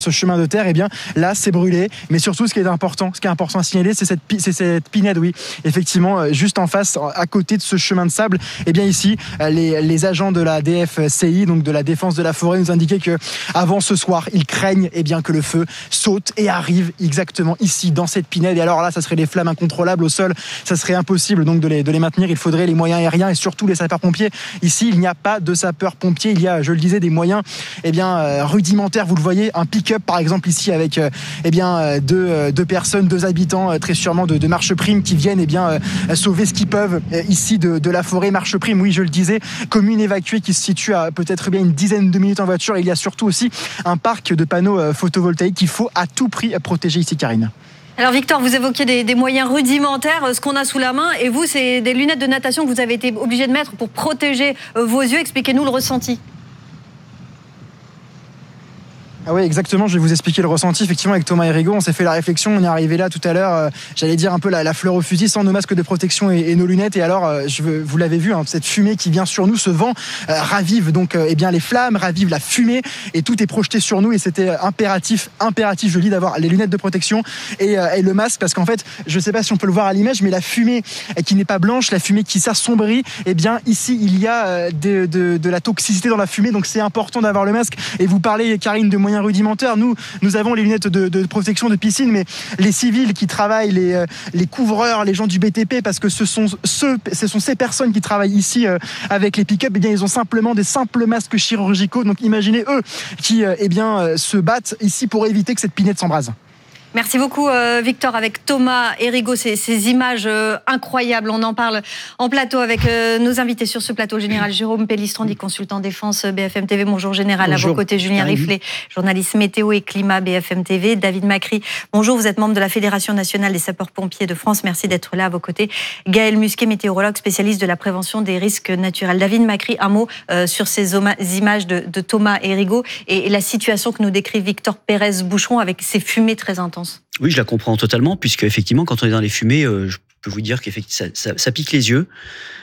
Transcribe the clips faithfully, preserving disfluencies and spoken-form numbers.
Ce chemin de terre, eh bien, là, c'est brûlé. Mais surtout, ce qui est important, ce qui est important à signaler, c'est cette, c'est cette pinède, oui, effectivement, juste en face, à côté de ce chemin de sable. Eh bien, ici, les, les agents de la D F C I, donc de la défense de la forêt, nous indiquaient que avant ce soir, ils craignent, eh bien, que le feu saute et arrive exactement ici, dans cette pinède. Et alors là, ça serait des flammes incontrôlables au sol. Ça serait impossible donc de les, de les maintenir. Il faudrait les moyens aériens et surtout les sapeurs-pompiers. Ici, il n'y a pas de sapeurs-pompiers. Il y a, je le disais, des moyens, eh bien, euh, rudimentaires. Vous le voyez, un pick par exemple ici avec euh, eh bien euh, deux, euh, deux personnes, deux habitants euh, très sûrement de, de Marcheprime qui viennent eh bien euh, sauver ce qu'ils peuvent euh, ici de, de la forêt. Marcheprime, oui, je le disais, commune évacuée qui se situe à peut-être bien une dizaine de minutes en voiture. Il y a surtout aussi un parc de panneaux euh, photovoltaïques qu'il faut à tout prix protéger ici, Karine. Alors Victor, vous évoquiez des, des moyens rudimentaires, ce qu'on a sous la main, et vous, c'est des lunettes de natation que vous avez été obligé de mettre pour protéger euh, vos yeux. Expliquez-nous le ressenti. Ah oui, exactement, je vais vous expliquer le ressenti. Effectivement, avec Thomas Hérigaud, on s'est fait la réflexion, on est arrivé là tout à l'heure, euh, j'allais dire un peu la, la fleur au fusil, sans nos masques de protection et, et nos lunettes. Et alors, euh, je veux, vous l'avez vu, hein, cette fumée qui vient sur nous, ce vent euh, ravive donc euh, eh bien les flammes, ravive la fumée, et tout est projeté sur nous. Et c'était impératif, impératif, je dis, d'avoir les lunettes de protection et, euh, et le masque, parce qu'en fait, je ne sais pas si on peut le voir à l'image, mais la fumée euh, qui n'est pas blanche, la fumée qui s'assombrit, eh bien ici, il y a euh, de, de, de la toxicité dans la fumée, donc c'est important d'avoir le masque. Et vous parlez, Karine, de moyens rudimentaires. Nous, nous avons les lunettes de, de protection de piscine, mais les civils qui travaillent, les, les couvreurs, les gens du B T P, parce que ce sont, ceux, ce sont ces personnes qui travaillent ici euh, avec les pick-up, eh bien, ils ont simplement des simples masques chirurgicaux. Donc imaginez eux qui euh, eh bien, euh, se battent ici pour éviter que cette pinède s'embrase. Merci beaucoup euh, Victor, avec Thomas Hérigaud, ces, ces images euh, incroyables. On en parle en plateau avec euh, nos invités sur ce plateau. Général Jérôme Pellistrandi, consultant défense B F M T V. Bonjour Général. Bonjour. À vos côtés, Julien Riflet, journaliste météo et climat B F M T V. David Macri, bonjour, vous êtes membre de la Fédération nationale des sapeurs-pompiers de France. Merci d'être là à vos côtés. Gaël Musquet, météorologue, spécialiste de la prévention des risques naturels. David Macri, un mot euh, sur ces images de, de Thomas Hérigaud et, et la situation que nous décrit Victor Pérez-Boucheron avec ces fumées très intenses. Oui, je la comprends totalement, puisque effectivement, quand on est dans les fumées, euh, je peux vous dire que ça, ça, ça pique les yeux.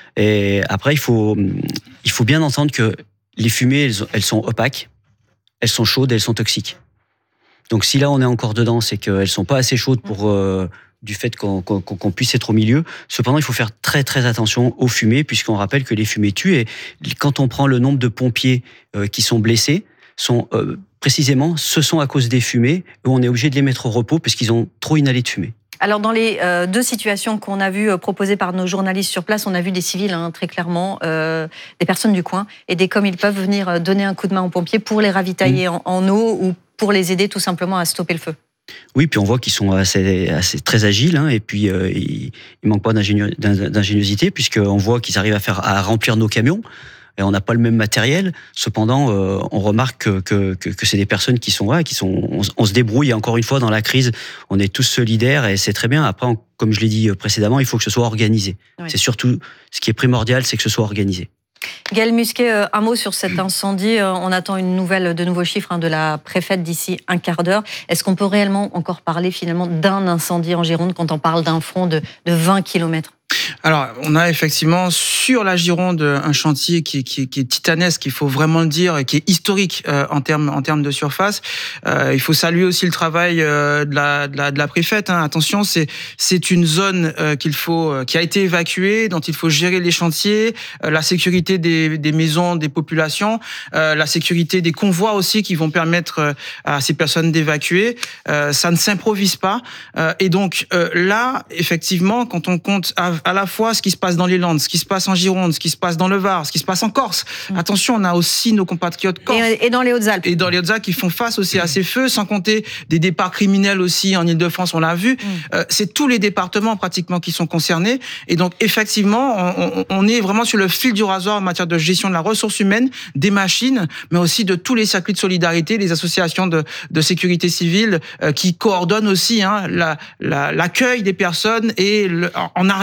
Et après, il faut, il faut bien entendre que les fumées, elles, elles sont opaques, elles sont chaudes, elles sont toxiques. Donc si là on est encore dedans, c'est qu'elles sont pas assez chaudes pour euh, du fait qu'on, qu'on, qu'on puisse être au milieu. Cependant, il faut faire très très attention aux fumées, puisqu'on rappelle que les fumées tuent. Et quand on prend le nombre de pompiers euh, qui sont blessés, sont euh, précisément, ce sont à cause des fumées, où on est obligé de les mettre au repos parce qu'ils ont trop inhalé de fumée. Alors dans les euh, deux situations qu'on a vues euh, proposées par nos journalistes sur place, on a vu des civils, hein, très clairement, euh, des personnes du coin, et des comme ils peuvent venir donner un coup de main aux pompiers pour les ravitailler mmh. en, en eau ou pour les aider tout simplement à stopper le feu. Oui, puis on voit qu'ils sont assez, assez très agiles, hein, et puis euh, ils, ils manquent pas d'ingénieux, d'ingéniosité, puisqu'on voit qu'ils arrivent à faire à remplir nos camions. Et on n'a pas le même matériel. Cependant, euh, on remarque que, que, que, que c'est des personnes qui sont là, qui sont. On, on se débrouille. Et encore une fois, dans la crise, on est tous solidaires et c'est très bien. Après, on, comme je l'ai dit précédemment, il faut que ce soit organisé. Oui. C'est surtout ce qui est primordial, c'est que ce soit organisé. Gaël Musquet, un mot sur cet incendie. On attend une nouvelle, de nouveaux chiffres hein, de la préfète d'ici un quart d'heure. Est-ce qu'on peut réellement encore parler finalement d'un incendie en Gironde quand on parle d'un front de, de vingt kilomètres ? Alors, on a effectivement sur la Gironde un chantier qui, qui, qui est titanesque, il faut vraiment le dire, qui est historique euh, en termes en termes de surface. Euh, il faut saluer aussi le travail euh, de, la, de la de la préfète. Hein. Attention, c'est c'est une zone euh, qu'il faut euh, qui a été évacuée, dont il faut gérer les chantiers, euh, la sécurité des, des maisons, des populations, euh, la sécurité des convois aussi qui vont permettre euh, à ces personnes d'évacuer. Euh, ça ne s'improvise pas. Euh, et donc euh, là, effectivement, quand on compte à, à la fois ce qui se passe dans les Landes, ce qui se passe en Gironde, ce qui se passe dans le Var, ce qui se passe en Corse. Mmh. Attention, on a aussi nos compatriotes corses. Et, et dans les Hautes-Alpes. Et dans les Hautes-Alpes qui font face aussi mmh. à ces feux, sans compter des départs criminels aussi en Ile-de-France, on l'a vu. Mmh. Euh, c'est tous les départements pratiquement qui sont concernés. Et donc, effectivement, on, on est vraiment sur le fil du rasoir en matière de gestion de la ressource humaine, des machines, mais aussi de tous les circuits de solidarité, les associations de, de sécurité civile euh, qui coordonnent aussi hein, la, la, l'accueil des personnes et le, en arrière,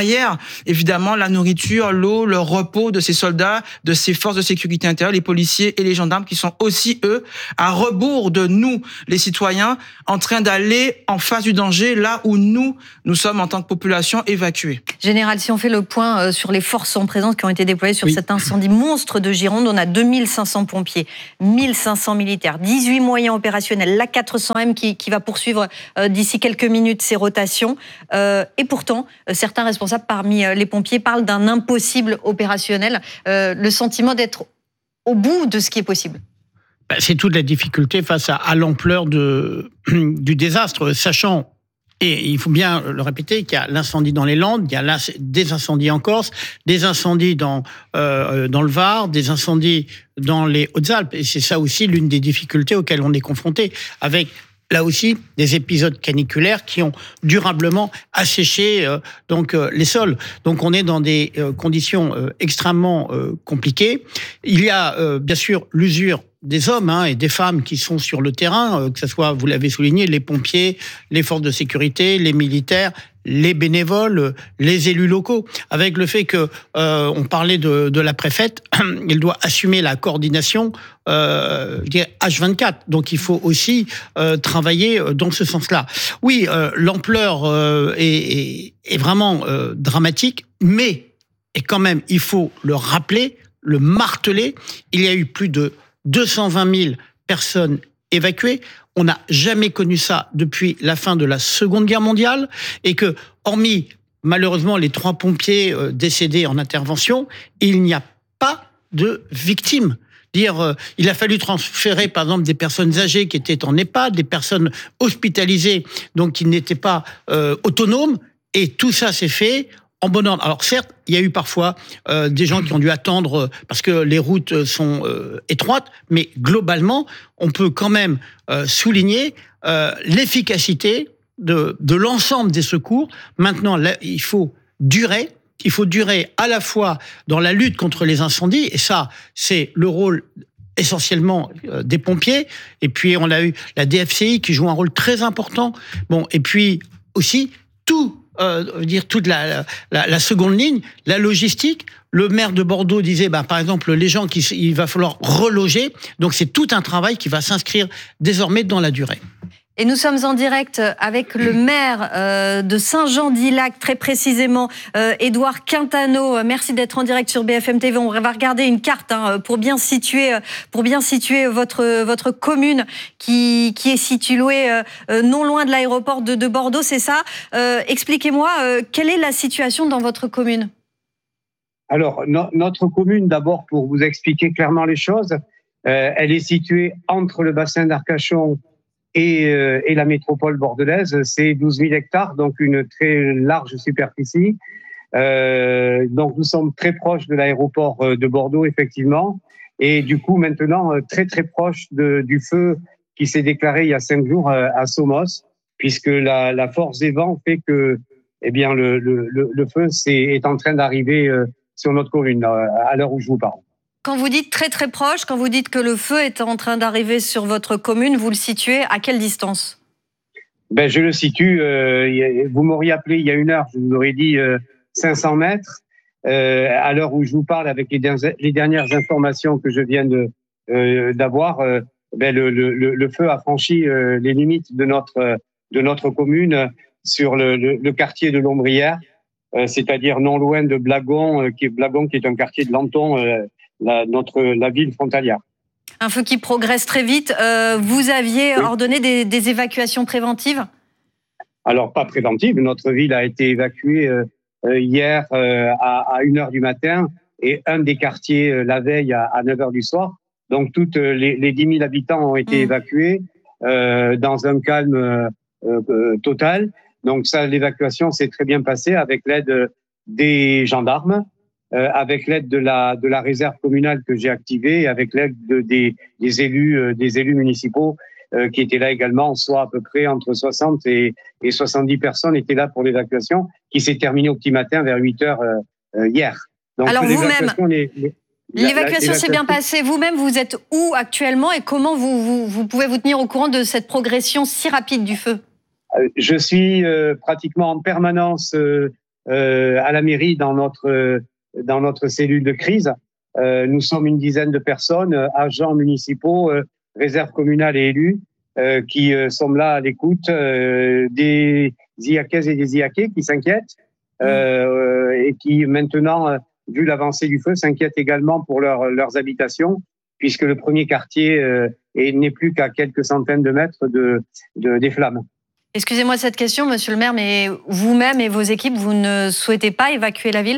évidemment la nourriture, l'eau, le repos de ces soldats, de ces forces de sécurité intérieure, les policiers et les gendarmes qui sont aussi, eux, à rebours de nous, les citoyens, en train d'aller en face du danger, là où nous, nous sommes en tant que population évacués. Général, si on fait le point sur les forces en présence qui ont été déployées sur oui. cet incendie monstre de Gironde, on a deux mille cinq cents pompiers, mille cinq cents militaires, dix-huit moyens opérationnels, l'A quatre cents M qui, qui va poursuivre euh, d'ici quelques minutes ses rotations. Euh, et pourtant, euh, certains responsables parmi euh, les pompiers parlent d'un impossible opérationnel, euh, le sentiment d'être au bout de ce qui est possible. Ben, c'est toute la difficulté face à, à l'ampleur de, du désastre, sachant, et il faut bien le répéter, qu'il y a l'incendie dans les Landes, il y a des incendies en Corse, des incendies dans, euh, dans le Var, des incendies dans les Hautes-Alpes. Et c'est ça aussi l'une des difficultés auxquelles on est confronté, avec là aussi des épisodes caniculaires qui ont durablement asséché euh, donc euh, les sols. Donc on est dans des euh, conditions euh, extrêmement euh, compliquées. Il y a euh, bien sûr l'usure des hommes hein, et des femmes qui sont sur le terrain, euh, que ce soit, vous l'avez souligné, les pompiers, les forces de sécurité, les militaires, les bénévoles, les élus locaux. Avec le fait que euh, on parlait de, de la préfète, elle doit assumer la coordination euh, H vingt-quatre. Donc il faut aussi euh, travailler dans ce sens-là. Oui, euh, l'ampleur euh, est, est, est vraiment euh, dramatique, mais et quand même, il faut le rappeler, le marteler. Il y a eu plus de deux cent vingt mille personnes évacuées. On n'a jamais connu ça depuis la fin de la Seconde Guerre mondiale et que, hormis malheureusement les trois pompiers euh, décédés en intervention, il n'y a pas de victimes. Dire, euh, il a fallu transférer par exemple des personnes âgées qui étaient en EHPAD, des personnes hospitalisées donc qui n'étaient pas euh, autonomes, et tout ça s'est fait en bon ordre. Alors certes, il y a eu parfois euh, des gens qui ont dû attendre euh, parce que les routes sont euh, étroites, mais globalement, on peut quand même euh, souligner euh, l'efficacité de, de l'ensemble des secours. Maintenant, là, il faut durer. Il faut durer à la fois dans la lutte contre les incendies, et ça, c'est le rôle essentiellement euh, des pompiers. Et puis, on a eu la D F C I qui joue un rôle très important. Bon, et puis aussi tout. Euh, dire toute la, la, la seconde ligne, la logistique. Le maire de Bordeaux disait, bah, par exemple, les gens qui il va falloir reloger. Donc c'est tout un travail qui va s'inscrire désormais dans la durée. Et nous sommes en direct avec le maire euh, de Saint-Jean-d'Illac, très précisément, euh, Édouard Quintano. Merci d'être en direct sur B F M T V. On va regarder une carte hein, pour bien situer, pour bien situer votre votre commune qui qui est située euh, non loin de l'aéroport de, de Bordeaux, c'est ça. Euh, expliquez-moi euh, quelle est la situation dans votre commune. Alors no- notre commune, d'abord pour vous expliquer clairement les choses, euh, elle est située entre le bassin d'Arcachon Et, euh, et la métropole bordelaise. C'est douze mille hectares, donc une très large superficie. Euh, donc nous sommes très proches de l'aéroport de Bordeaux, effectivement, et du coup maintenant très très proche de, du feu qui s'est déclaré il y a cinq jours à Somos, puisque la, la force des vents fait que eh bien le, le, le feu c'est, est en train d'arriver sur notre commune à l'heure où je vous parle. Quand vous dites très très proche, quand vous dites que le feu est en train d'arriver sur votre commune, vous le situez à quelle distance ? Ben, je le situe, euh, vous m'auriez appelé il y a une heure, je vous aurais dit euh, cinq cents mètres. Euh, à l'heure où je vous parle, avec les, der- les dernières informations que je viens de, euh, d'avoir, euh, ben, le, le, le feu a franchi euh, les limites de notre, de notre commune sur le, le, le quartier de Lombrières, euh, c'est-à-dire non loin de Blagon, euh, qui est Blagon, qui est un quartier de Lanton, euh, La, notre, la ville frontalière. Un feu qui progresse très vite. Euh, vous aviez oui. ordonné des, des évacuations préventives ? Alors, pas préventives. Notre ville a été évacuée euh, hier euh, à, à une heure du matin et un des quartiers euh, la veille à, à neuf heures du soir. Donc, toutes les, les dix mille habitants ont été mmh. évacués euh, dans un calme euh, euh, total. Donc, ça, l'évacuation s'est très bien passée avec l'aide des gendarmes, Euh, avec l'aide de la de la réserve communale que j'ai activée, avec l'aide de, des des élus euh, des élus municipaux euh, qui étaient là également, soit à peu près entre soixante et, et soixante-dix personnes étaient là pour l'évacuation, qui s'est terminée au petit matin vers huit heures euh, euh, hier. Donc, alors vous-même, les, les, l'évacuation s'est bien passée. Vous-même, vous êtes où actuellement et comment vous, vous vous pouvez vous tenir au courant de cette progression si rapide du feu ? Je suis euh, pratiquement en permanence. Euh, euh, à la mairie dans notre dans notre cellule de crise. Euh, nous sommes une dizaine de personnes, euh, agents municipaux, euh, réserves communales et élus, euh, qui euh, sommes là à l'écoute euh, des Iakaises et des Iakais qui s'inquiètent euh, et qui maintenant, euh, vu l'avancée du feu, s'inquiètent également pour leur, leurs habitations, puisque le premier quartier euh, est, n'est plus qu'à quelques centaines de mètres de, de, des flammes. Excusez-moi cette question, monsieur le maire, mais vous-même et vos équipes, vous ne souhaitez pas évacuer la ville ?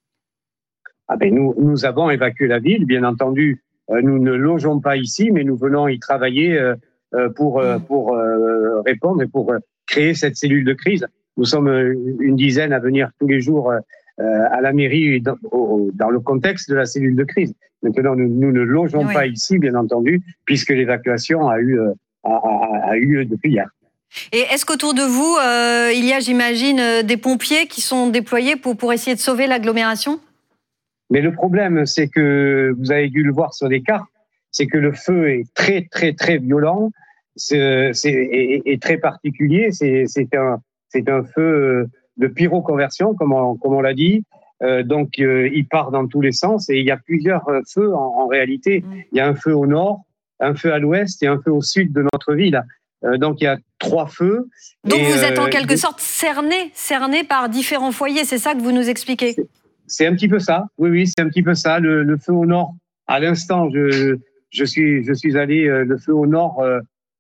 Ah ben nous, nous avons évacué la ville, bien entendu. Euh, nous ne logeons pas ici, mais nous venons y travailler euh, pour, euh, pour euh, répondre et pour euh, créer cette cellule de crise. Nous sommes une dizaine à venir tous les jours euh, à la mairie dans, au, dans le contexte de la cellule de crise. Maintenant, nous, nous ne logeons oui. pas ici, bien entendu, puisque l'évacuation a eu, euh, a, a, a eu lieu depuis hier. Et est-ce qu'autour de vous, euh, il y a, j'imagine, des pompiers qui sont déployés pour, pour essayer de sauver l'agglomération ? Mais le problème, c'est que, vous avez dû le voir sur les cartes, c'est que le feu est très, très, très violent, c'est, c'est, et, et très particulier. C'est, c'est, un, c'est un feu de pyroconversion, comme on, comme on l'a dit. Euh, donc, euh, il part dans tous les sens et il y a plusieurs feux en, en réalité. Il y a un feu au nord, un feu à l'ouest et un feu au sud de notre ville. Euh, donc, il y a trois feux. Donc, et, vous êtes en quelque euh, sorte cerné, cerné par différents foyers, c'est ça que vous nous expliquez ? c'est, C'est un petit peu ça. Oui, oui, c'est un petit peu ça. Le, le feu au nord, à l'instant, je, je suis, je suis allé. Le feu au nord euh,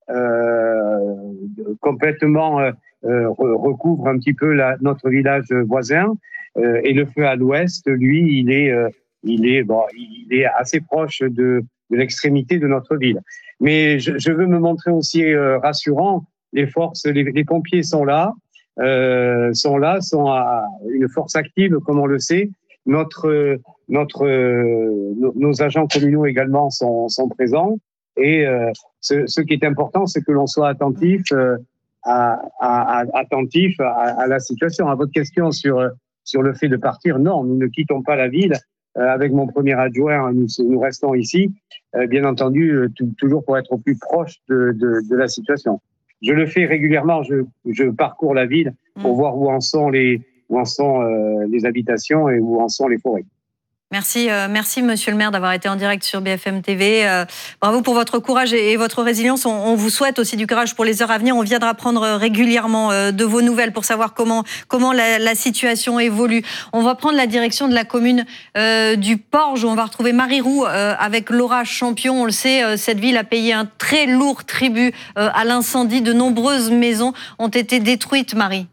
euh, complètement euh, recouvre un petit peu la, notre village voisin, euh, et le feu à l'ouest, lui, il est, euh, il est, bon, il est assez proche de, de l'extrémité de notre ville. Mais je, je veux me montrer aussi euh, rassurant. Les forces, les, les pompiers sont là. Euh, sont là, sont à une force active, comme on le sait. Notre, notre, euh, nos, nos agents communaux également sont, sont présents. Et euh, ce, ce qui est important, c'est que l'on soit attentif, euh, à, à, à, attentif à, à la situation. À votre question sur, sur le fait de partir, non, nous ne quittons pas la ville. Euh, avec mon premier adjoint, nous, nous restons ici, euh, bien entendu, euh, t- toujours pour être au plus proche de, de, de la situation. Je le fais régulièrement, je, je parcours la ville pour mmh. voir où en sont les, où en sont, euh, les habitations et où en sont les forêts. Merci, euh, merci Monsieur le maire d'avoir été en direct sur B F M T V. Euh, bravo pour votre courage et, et votre résilience. On, on vous souhaite aussi du courage pour les heures à venir. On viendra prendre régulièrement euh, de vos nouvelles pour savoir comment, comment la, la situation évolue. On va prendre la direction de la commune euh, du Porge où on va retrouver Marie Roux euh, avec Laura Champion. On le sait, euh, cette ville a payé un très lourd tribut euh, à l'incendie. De nombreuses maisons ont été détruites, Marie.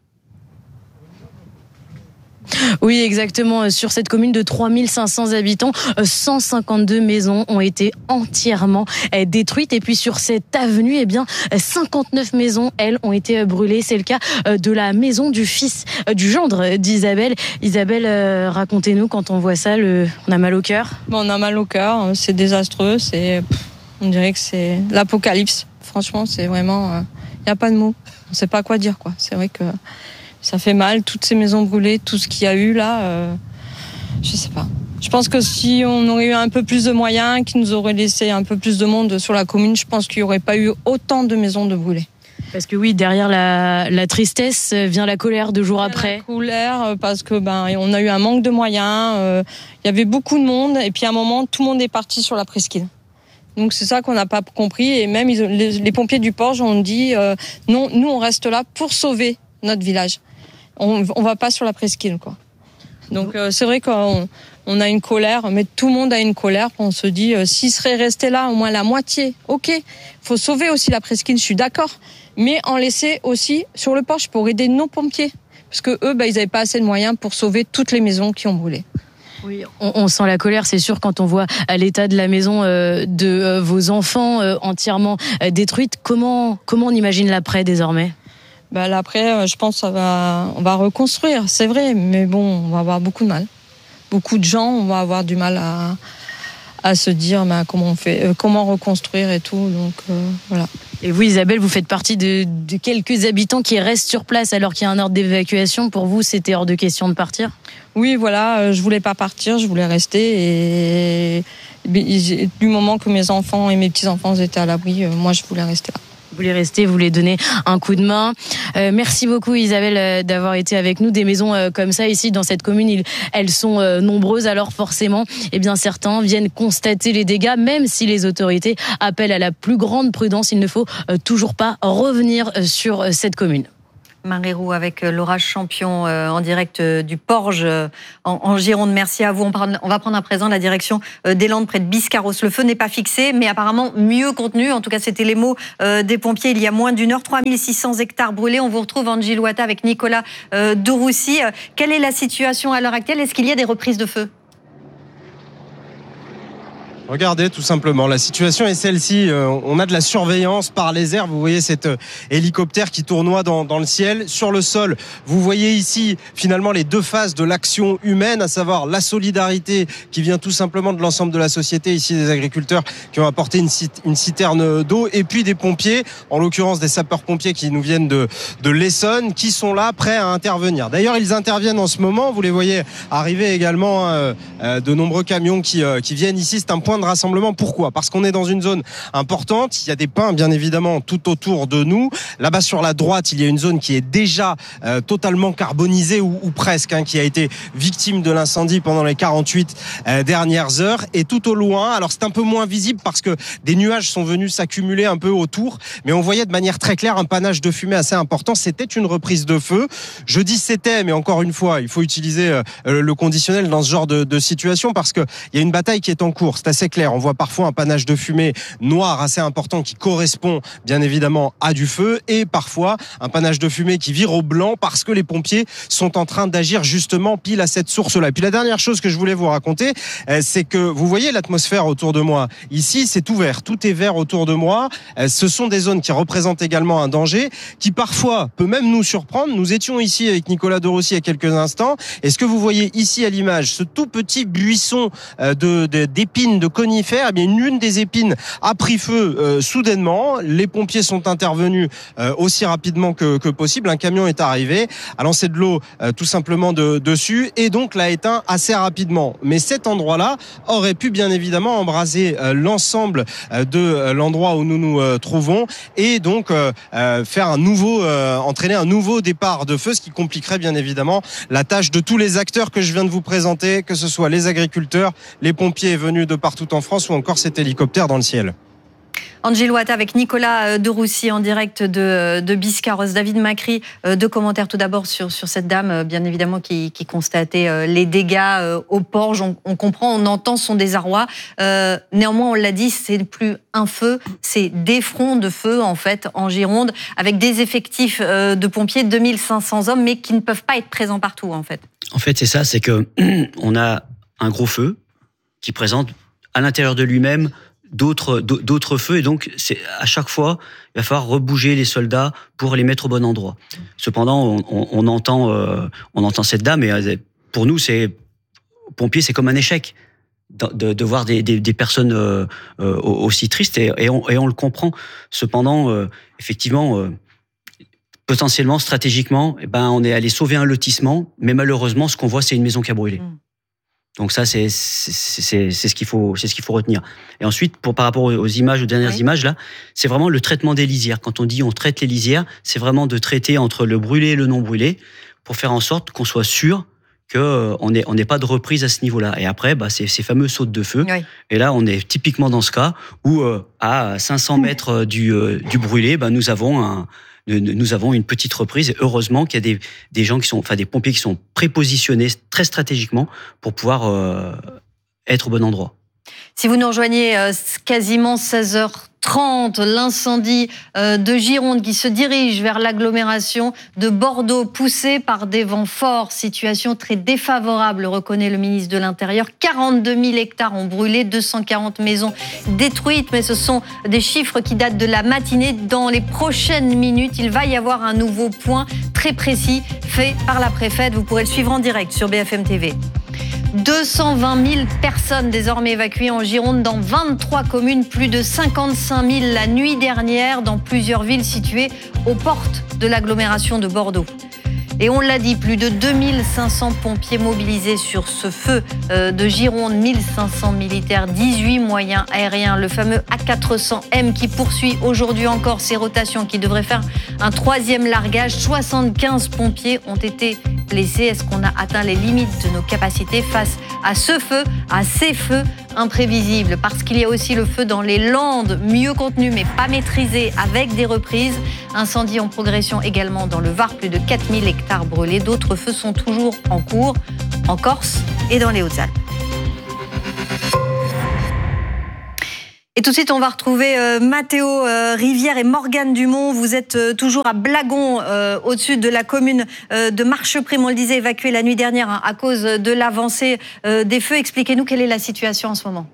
Oui, exactement. Sur cette commune de trois mille cinq cents habitants, cent cinquante-deux maisons ont été entièrement détruites. Et puis sur cette avenue, eh bien, cinquante-neuf maisons, elles, ont été brûlées. C'est le cas de la maison du fils, du gendre d'Isabelle. Isabelle, racontez-nous, quand on voit ça, le... on a mal au cœur. Bon, on a mal au cœur, c'est désastreux, c'est... on dirait que c'est l'apocalypse. Franchement, c'est vraiment... Il euh... n'y a pas de mots. On ne sait pas quoi dire, quoi. C'est vrai que... ça fait mal, toutes ces maisons brûlées, tout ce qu'il y a eu là, euh, je sais pas. Je pense que si on aurait eu un peu plus de moyens, qu'ils nous auraient laissé un peu plus de monde sur la commune, je pense qu'il n'y aurait pas eu autant de maisons de brûlées. Parce que oui, derrière la, la tristesse vient la colère deux jours après. La colère parce que ben on a eu un manque de moyens, euh, il y avait beaucoup de monde et puis à un moment tout le monde est parti sur la presqu'île. Donc c'est ça qu'on n'a pas compris et même ils, les, les pompiers du Porge ont dit euh, non, nous on reste là pour sauver notre village. On, on va pas sur la presqu'île, quoi. Donc euh, c'est vrai qu'on on a une colère, mais tout le monde a une colère. On se dit, euh, s'il serait resté là au moins la moitié, ok. Faut sauver aussi la presqu'île, je suis d'accord, mais en laisser aussi sur le Porge pour aider nos pompiers, parce que eux, bah, ils avaient pas assez de moyens pour sauver toutes les maisons qui ont brûlé. Oui, on, on sent la colère, c'est sûr, quand on voit l'état de la maison euh, de euh, vos enfants euh, entièrement euh, détruite. Comment comment on imagine l'après désormais? Bah, là, après, je pense qu'on va, on va reconstruire, c'est vrai, mais bon, on va avoir beaucoup de mal. Beaucoup de gens, on va avoir du mal à, à se dire bah, comment on fait, euh, comment reconstruire et tout. Donc euh, voilà. Et vous, Isabelle, vous faites partie de, de quelques habitants qui restent sur place alors qu'il y a un ordre d'évacuation. Pour vous, c'était hors de question de partir? Oui, voilà, je voulais pas partir, je voulais rester. Et du moment que mes enfants et mes petits-enfants étaient à l'abri, moi, je voulais rester là. Vous voulez rester, vous voulez donner un coup de main. Euh, merci beaucoup Isabelle d'avoir été avec nous. Des maisons euh, comme ça ici dans cette commune, ils, elles sont euh, nombreuses. Alors forcément, eh bien certains viennent constater les dégâts, même si les autorités appellent à la plus grande prudence. Il ne faut euh, toujours pas revenir sur euh, cette commune. Marie Roux avec l'orage champion euh, en direct euh, du Porge euh, en, en Gironde. Merci à vous. On, parle, on va prendre à présent la direction euh, des Landes près de Biscarrosse. Le feu n'est pas fixé, mais apparemment mieux contenu. En tout cas, c'était les mots euh, des pompiers il y a moins d'une heure. trois mille six cents hectares brûlés. On vous retrouve en Gilouata avec Nicolas euh, de Roussy. Euh, quelle est la situation à l'heure actuelle? Est-ce qu'il y a des reprises de feu? Regardez tout simplement, la situation est celle-ci, on a de la surveillance par les airs, vous voyez cet hélicoptère qui tournoie dans, dans le ciel. Sur le sol, vous voyez ici finalement les deux phases de l'action humaine, à savoir la solidarité qui vient tout simplement de l'ensemble de la société, ici des agriculteurs qui ont apporté une, une citerne d'eau, et puis des pompiers, en l'occurrence des sapeurs-pompiers qui nous viennent de, de l'Essonne, qui sont là prêts à intervenir. D'ailleurs, ils interviennent en ce moment, vous les voyez arriver également, euh, de nombreux camions qui, euh, qui viennent ici, c'est un point de rassemblement. Pourquoi? Parce qu'on est dans une zone importante, il y a des pins bien évidemment tout autour de nous. Là-bas sur la droite, il y a une zone qui est déjà euh, totalement carbonisée ou, ou presque, hein, qui a été victime de l'incendie pendant les quarante-huit euh, dernières heures. Et tout au loin, alors c'est un peu moins visible parce que des nuages sont venus s'accumuler un peu autour, mais on voyait de manière très claire un panache de fumée assez important. C'était une reprise de feu. Je dis c'était, mais encore une fois, il faut utiliser euh, le conditionnel dans ce genre de, de situation parce qu'il y a une bataille qui est en cours. C'est assez clair. On voit parfois un panache de fumée noir assez important qui correspond bien évidemment à du feu, et parfois un panache de fumée qui vire au blanc parce que les pompiers sont en train d'agir justement pile à cette source-là. Et puis la dernière chose que je voulais vous raconter, c'est que vous voyez l'atmosphère autour de moi. Ici, c'est ouvert. Tout est vert autour de moi. Ce sont des zones qui représentent également un danger qui parfois peut même nous surprendre. Nous étions ici avec Nicolas de Roussy il y a quelques instants. Et ce que vous voyez ici à l'image, ce tout petit buisson de, de, d'épines, de conifères, eh bien une des épines a pris feu euh, soudainement. Les pompiers sont intervenus euh, aussi rapidement que, que possible. Un camion est arrivé, a lancé de l'eau euh, tout simplement de, dessus et donc l'a éteint assez rapidement. Mais cet endroit-là aurait pu bien évidemment embraser euh, l'ensemble euh, de euh, l'endroit où nous nous euh, trouvons et donc euh, euh, faire un nouveau, euh, entraîner un nouveau départ de feu, ce qui compliquerait bien évidemment la tâche de tous les acteurs que je viens de vous présenter, que ce soit les agriculteurs, les pompiers venus de partout en France ou encore cet hélicoptère dans le ciel. Angelo Watt avec Nicolas de Roussy en direct de, de Biscarrosse. David Macri, deux commentaires tout d'abord sur, sur cette dame, bien évidemment, qui, qui constatait les dégâts au Porge. On, on comprend, on entend son désarroi. Euh, néanmoins, on l'a dit, c'est plus un feu, c'est des fronts de feu, en fait, en Gironde, avec des effectifs de pompiers, deux mille cinq cents hommes, mais qui ne peuvent pas être présents partout, en fait. En fait, c'est ça, c'est que on a un gros feu qui présente à l'intérieur de lui-même d'autres d'autres feux, et donc c'est à chaque fois il va falloir rebouger les soldats pour les mettre au bon endroit. Cependant, on, on, on entend euh, on entend cette dame, et pour nous, c'est pompiers, c'est comme un échec de, de, de voir des, des, des personnes euh, euh, aussi tristes, et, et, on, et on le comprend. Cependant, euh, effectivement. Euh, potentiellement, stratégiquement, eh ben, on est allé sauver un lotissement, mais malheureusement, ce qu'on voit, c'est une maison qui a brûlé. Mmh. Donc ça, c'est, c'est, c'est, c'est, ce qu'il faut, c'est ce qu'il faut retenir. Et ensuite, pour, par rapport aux images, aux dernières oui. images, là, c'est vraiment le traitement des lisières. Quand on dit on traite les lisières, c'est vraiment de traiter entre le brûlé et le non brûlé pour faire en sorte qu'on soit sûr qu'on n'ait on n'ait pas de reprise à ce niveau-là. Et après, bah, c'est ces fameux sautes de feu. Oui. Et là, on est typiquement dans ce cas où, euh, à cinq cents mètres du, euh, du brûlé, bah, nous avons un... Nous avons une petite reprise, et heureusement qu'il y a des, des gens qui sont, enfin des pompiers qui sont prépositionnés très stratégiquement pour pouvoir euh, être au bon endroit. Si vous nous rejoignez, euh, quasiment seize heures trente, l'incendie euh, de Gironde qui se dirige vers l'agglomération de Bordeaux, poussé par des vents forts. Situation très défavorable, reconnaît le ministre de l'Intérieur. quarante-deux mille hectares ont brûlé, deux cent quarante maisons détruites, mais ce sont des chiffres qui datent de la matinée. Dans les prochaines minutes, il va y avoir un nouveau point très précis fait par la préfète. Vous pourrez le suivre en direct sur B F M T V. deux cent vingt mille personnes désormais évacuées en Gironde dans vingt-trois communes, plus de cinquante-cinq mille la nuit dernière dans plusieurs villes situées aux portes de l'agglomération de Bordeaux. Et on l'a dit, plus de deux mille cinq cents pompiers mobilisés sur ce feu de Gironde, mille cinq cents militaires, dix-huit moyens aériens. Le fameux A quatre cents M qui poursuit aujourd'hui encore ses rotations, qui devrait faire un troisième largage. soixante-quinze pompiers ont été blessés. Est-ce qu'on a atteint les limites de nos capacités face à ce feu, à ces feux imprévisibles? Parce qu'il y a aussi le feu dans les Landes, mieux contenu mais pas maîtrisé, avec des reprises. Incendie en progression également dans le Var, plus de quatre mille hectares brûlés. D'autres feux sont toujours en cours en Corse et dans les Hautes-Alpes. Et tout de suite, on va retrouver euh, Mathéo euh, Rivière et Morgane Dumont. Vous êtes euh, toujours à Blagon, euh, au-dessus de la commune euh, de Marcheprime. On le disait, évacuée la nuit dernière hein, à cause de l'avancée euh, des feux. Expliquez-nous quelle est la situation en ce moment.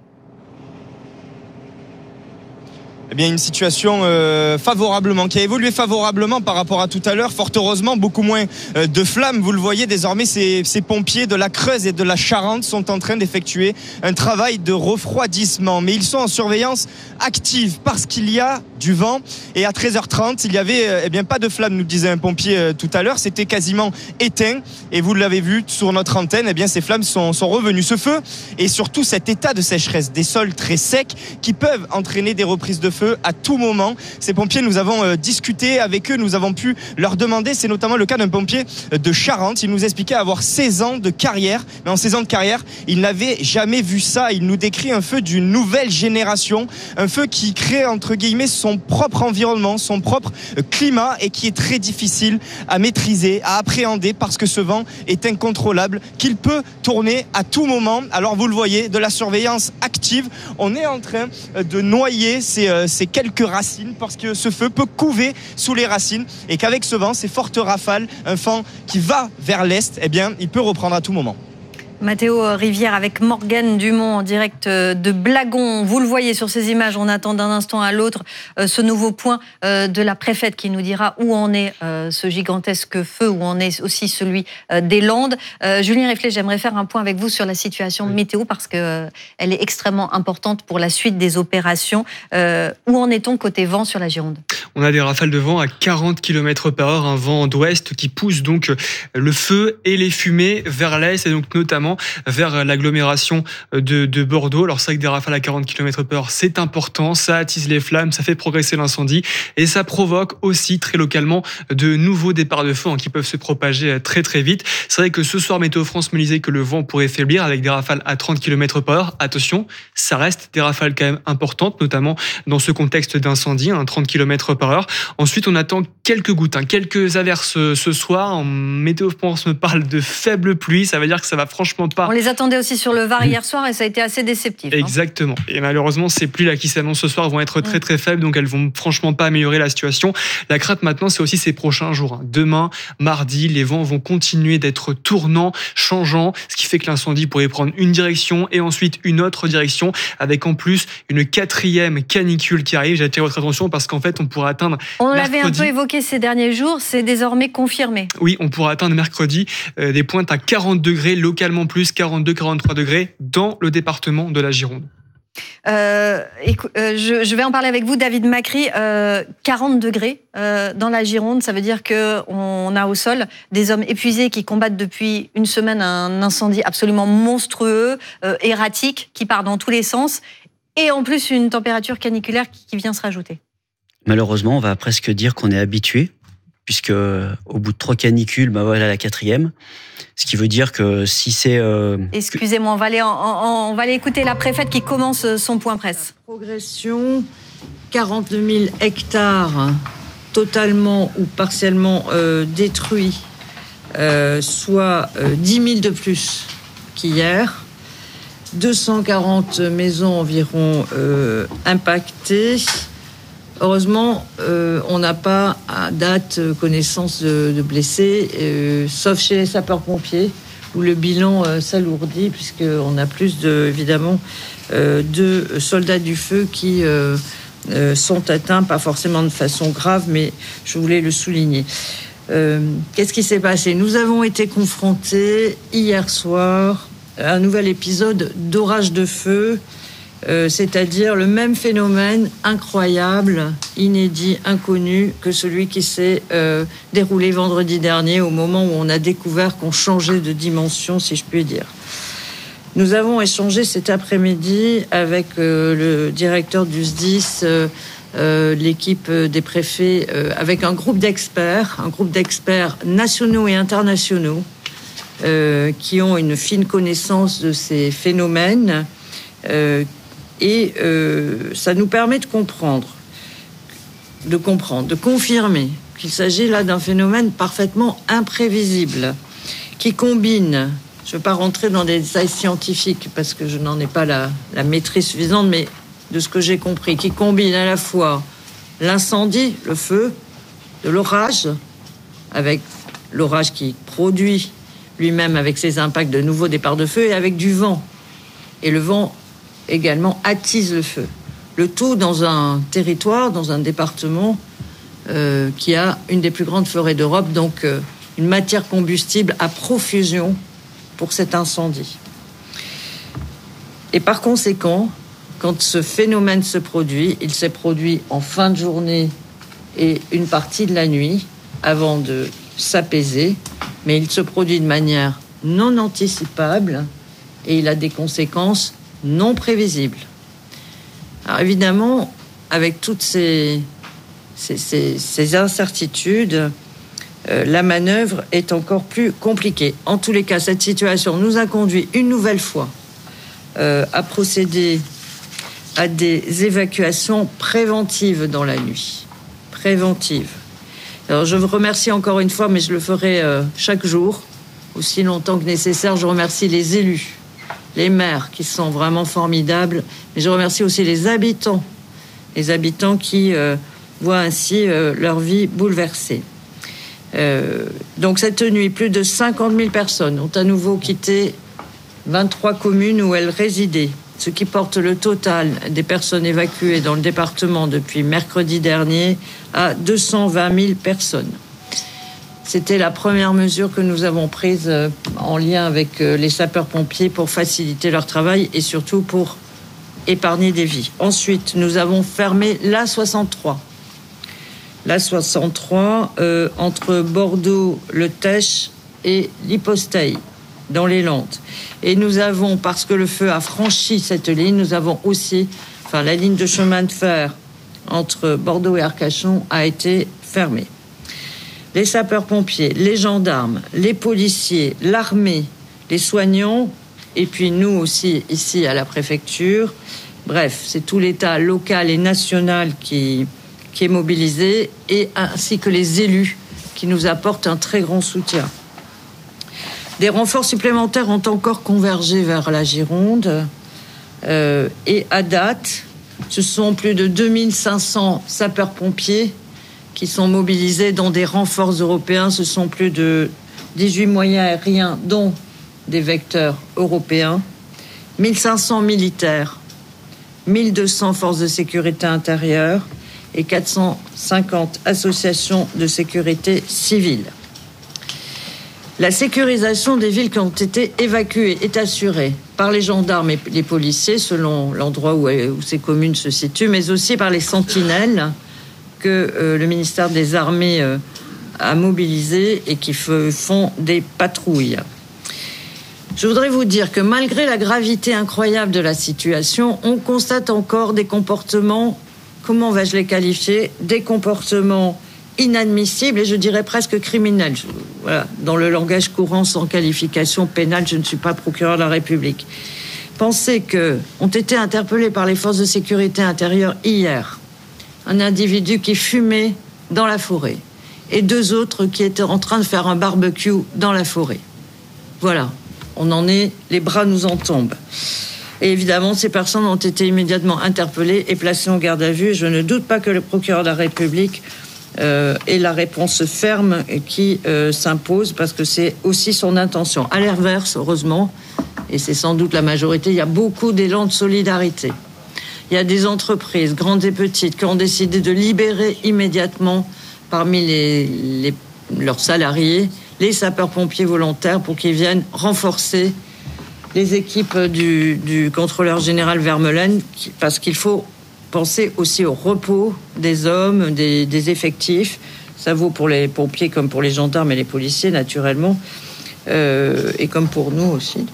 Eh bien, une situation euh, favorablement, qui a évolué favorablement par rapport à tout à l'heure. Fort heureusement, beaucoup moins euh, de flammes. Vous le voyez, désormais, ces, ces pompiers de la Creuse et de la Charente sont en train d'effectuer un travail de refroidissement. Mais ils sont en surveillance active parce qu'il y a du vent. Et à treize heures trente, il y avait euh, eh bien, pas de flammes, nous disait un pompier euh, tout à l'heure. C'était quasiment éteint. Et vous l'avez vu sur notre antenne, eh bien, ces flammes sont, sont revenues. Ce feu et surtout cet état de sécheresse des sols très secs qui peuvent entraîner des reprises de feu à tout moment. Ces pompiers, nous avons euh, discuté avec eux, nous avons pu leur demander, c'est notamment le cas d'un pompier de Charente. Il nous expliquait avoir seize ans de carrière, mais en seize ans de carrière, il n'avait jamais vu ça. Il nous décrit un feu d'une nouvelle génération, un feu qui crée entre guillemets son propre environnement, son propre climat et qui est très difficile à maîtriser, à appréhender parce que ce vent est incontrôlable, qu'il peut tourner à tout moment. Alors vous le voyez, de la surveillance active, on est en train de noyer ces, ces quelques racines parce que ce feu peut couver sous les racines et qu'avec ce vent, ces fortes rafales, un vent qui va vers l'est, eh bien, il peut reprendre à tout moment. Mathéo Rivière avec Morgane Dumont en direct de Blagon. Vous le voyez sur ces images, on attend d'un instant à l'autre ce nouveau point de la préfète qui nous dira où en est ce gigantesque feu, où en est aussi celui des Landes. Julien Refflet, j'aimerais faire un point avec vous sur la situation météo parce qu'elle est extrêmement importante pour la suite des opérations. Où en est-on côté vent sur la Gironde ? On a des rafales de vent à quarante kilomètres par heure, un vent d'ouest qui pousse donc le feu et les fumées vers l'est et donc notamment vers l'agglomération de, de Bordeaux. Alors c'est vrai que des rafales à quarante kilomètres par heure, c'est important, ça attise les flammes, ça fait progresser l'incendie et ça provoque aussi très localement de nouveaux départs de feu hein, qui peuvent se propager très très vite. C'est vrai que ce soir, Météo France me disait que le vent pourrait faiblir avec des rafales à trente kilomètres par heure. Attention, ça reste des rafales quand même importantes, notamment dans ce contexte d'incendie, hein, trente kilomètres par heure. Ensuite, on attend quelques gouttes, hein, quelques averses ce soir. Météo France me parle de faibles pluies, ça veut dire que ça va franchement pas. On les attendait aussi sur le Var hier soir et ça a été assez déceptif. Exactement. Hein. Et malheureusement, ces pluies-là qui s'annoncent ce soir vont être très très faibles, donc elles vont franchement pas améliorer la situation. La crainte maintenant, c'est aussi ces prochains jours. Demain, mardi, les vents vont continuer d'être tournants, changeants, ce qui fait que l'incendie pourrait prendre une direction et ensuite une autre direction, avec en plus une quatrième canicule qui arrive. J'attire votre attention parce qu'en fait, on pourra atteindre. On mercredi... l'avait un peu évoqué ces derniers jours, c'est désormais confirmé. Oui, on pourra atteindre mercredi euh, des pointes à quarante degrés, localement plus quarante-deux à quarante-trois degrés dans le département de la Gironde. Euh, écoute, euh, je, je vais en parler avec vous, David Macri. Euh, quarante degrés euh, dans la Gironde, ça veut dire qu'on a au sol des hommes épuisés qui combattent depuis une semaine un incendie absolument monstrueux, euh, erratique, qui part dans tous les sens, et en plus une température caniculaire qui, qui vient se rajouter. Malheureusement, on va presque dire qu'on est habitué, puisque au bout de trois canicules, bah voilà la quatrième. Ce qui veut dire que si c'est... Euh... Excusez-moi, on va, aller en, en, on va aller écouter la préfète qui commence son point presse. Progression, quarante mille hectares totalement ou partiellement euh, détruits, euh, soit euh, dix mille de plus qu'hier. deux cent quarante maisons environ euh, impactées. Heureusement, euh, on n'a pas à date connaissance de, de blessés, euh, sauf chez les sapeurs-pompiers, où le bilan euh, s'alourdit, puisqu'on a plus, de, évidemment, euh, de soldats du feu qui euh, euh, sont atteints, pas forcément de façon grave, mais je voulais le souligner. Euh, qu'est-ce qui s'est passé ? Nous avons été confrontés hier soir à un nouvel épisode d'orage de feu, Euh, c'est-à-dire le même phénomène incroyable, inédit, inconnu que celui qui s'est euh, déroulé vendredi dernier au moment où on a découvert qu'on changeait de dimension, si je puis dire. Nous avons échangé cet après-midi avec euh, le directeur du S D I S, euh, euh, l'équipe des préfets, euh, avec un groupe d'experts, un groupe d'experts nationaux et internationaux euh, qui ont une fine connaissance de ces phénomènes. Euh, Et euh, ça nous permet de comprendre, de comprendre, de confirmer qu'il s'agit là d'un phénomène parfaitement imprévisible, qui combine, je ne vais pas rentrer dans des détails scientifiques parce que je n'en ai pas la, la maîtrise suffisante, mais de ce que j'ai compris, qui combine à la fois l'incendie, le feu, de l'orage, avec l'orage qui produit lui-même avec ses impacts de nouveaux départs de feu, et avec du vent. Et le vent également attise le feu. Le tout dans un territoire, dans un département euh, qui a une des plus grandes forêts d'Europe, donc euh, une matière combustible à profusion pour cet incendie. Et par conséquent, quand ce phénomène se produit, il s'est produit en fin de journée et une partie de la nuit avant de s'apaiser, mais il se produit de manière non anticipable et il a des conséquences non prévisible. Alors évidemment, avec toutes ces, ces, ces, ces incertitudes, euh, la manœuvre est encore plus compliquée. En tous les cas, cette situation nous a conduit une nouvelle fois euh, à procéder à des évacuations préventives dans la nuit. Préventives. Alors je vous remercie encore une fois, mais je le ferai euh, chaque jour, aussi longtemps que nécessaire. Je remercie les élus, les maires qui sont vraiment formidables, mais je remercie aussi les habitants, les habitants qui euh, voient ainsi euh, leur vie bouleversée. Euh, donc cette nuit, plus de cinquante mille personnes ont à nouveau quitté vingt-trois communes où elles résidaient, ce qui porte le total des personnes évacuées dans le département depuis mercredi dernier à deux cent vingt mille personnes. C'était la première mesure que nous avons prise en lien avec les sapeurs-pompiers pour faciliter leur travail et surtout pour épargner des vies. Ensuite, nous avons fermé l'A soixante-trois. L'A soixante-trois euh, entre Bordeaux, Le Teche et l'Hyposteille, dans les Landes. Et nous avons, parce que le feu a franchi cette ligne, nous avons aussi, enfin la ligne de chemin de fer entre Bordeaux et Arcachon a été fermée. Les sapeurs-pompiers, les gendarmes, les policiers, l'armée, les soignants, et puis nous aussi ici à la préfecture. Bref, c'est tout l'État local et national qui, qui est mobilisé, et ainsi que les élus qui nous apportent un très grand soutien. Des renforts supplémentaires ont encore convergé vers la Gironde, euh, et à date, ce sont plus de deux mille cinq cents sapeurs-pompiers qui sont mobilisés dans des renforts européens. Ce sont plus de dix-huit moyens aériens, dont des vecteurs européens, mille cinq cents militaires, mille deux cents forces de sécurité intérieure et quatre cent cinquante associations de sécurité civile. La sécurisation des villes qui ont été évacuées est assurée par les gendarmes et les policiers, selon l'endroit où, où ces communes se situent, mais aussi par les sentinelles que euh, le ministère des Armées euh, a mobilisé et qui f- font des patrouilles. Je voudrais vous dire que malgré la gravité incroyable de la situation, on constate encore des comportements, comment vais-je les qualifier, des comportements inadmissibles et je dirais presque criminels. Je, voilà, dans le langage courant, sans qualification pénale, je ne suis pas procureur de la République. Pensez que ont été interpellés par les forces de sécurité intérieure hier un individu qui fumait dans la forêt et deux autres qui étaient en train de faire un barbecue dans la forêt. Voilà, on en est, les bras nous en tombent. Et évidemment, ces personnes ont été immédiatement interpellées et placées en garde à vue. Je ne doute pas que le procureur de la République euh, ait la réponse ferme qui euh, s'impose, parce que c'est aussi son intention. À l'inverse, heureusement, et c'est sans doute la majorité, il y a beaucoup d'élan de solidarité. Il y a des entreprises, grandes et petites, qui ont décidé de libérer immédiatement parmi les, les, leurs salariés les sapeurs-pompiers volontaires pour qu'ils viennent renforcer les équipes du, du contrôleur général Vermeulen, parce qu'il faut penser aussi au repos des hommes, des, des effectifs. Ça vaut pour les pompiers comme pour les gendarmes et les policiers, naturellement, euh, et comme pour nous aussi.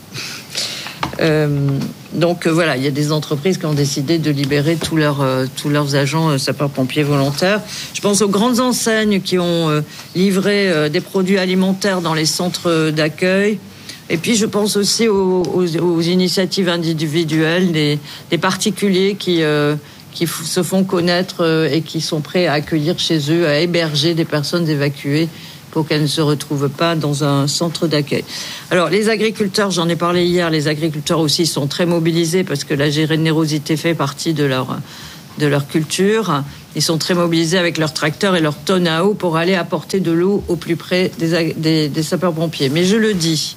Euh, donc euh, voilà, il y a des entreprises qui ont décidé de libérer tous leurs, euh, tous leurs agents euh, sapeurs-pompiers volontaires. Je pense aux grandes enseignes qui ont euh, livré euh, des produits alimentaires dans les centres d'accueil. Et puis je pense aussi aux, aux, aux initiatives individuelles, des, des particuliers qui, euh, qui f- se font connaître euh, et qui sont prêts à accueillir chez eux, à héberger des personnes évacuées pour qu'elles ne se retrouvent pas dans un centre d'accueil. Alors, les agriculteurs, j'en ai parlé hier, les agriculteurs aussi sont très mobilisés parce que la générosité fait partie de leur, de leur culture. Ils sont très mobilisés avec leurs tracteurs et leurs tonnes à eau pour aller apporter de l'eau au plus près des, des, des sapeurs-pompiers. Mais je le dis,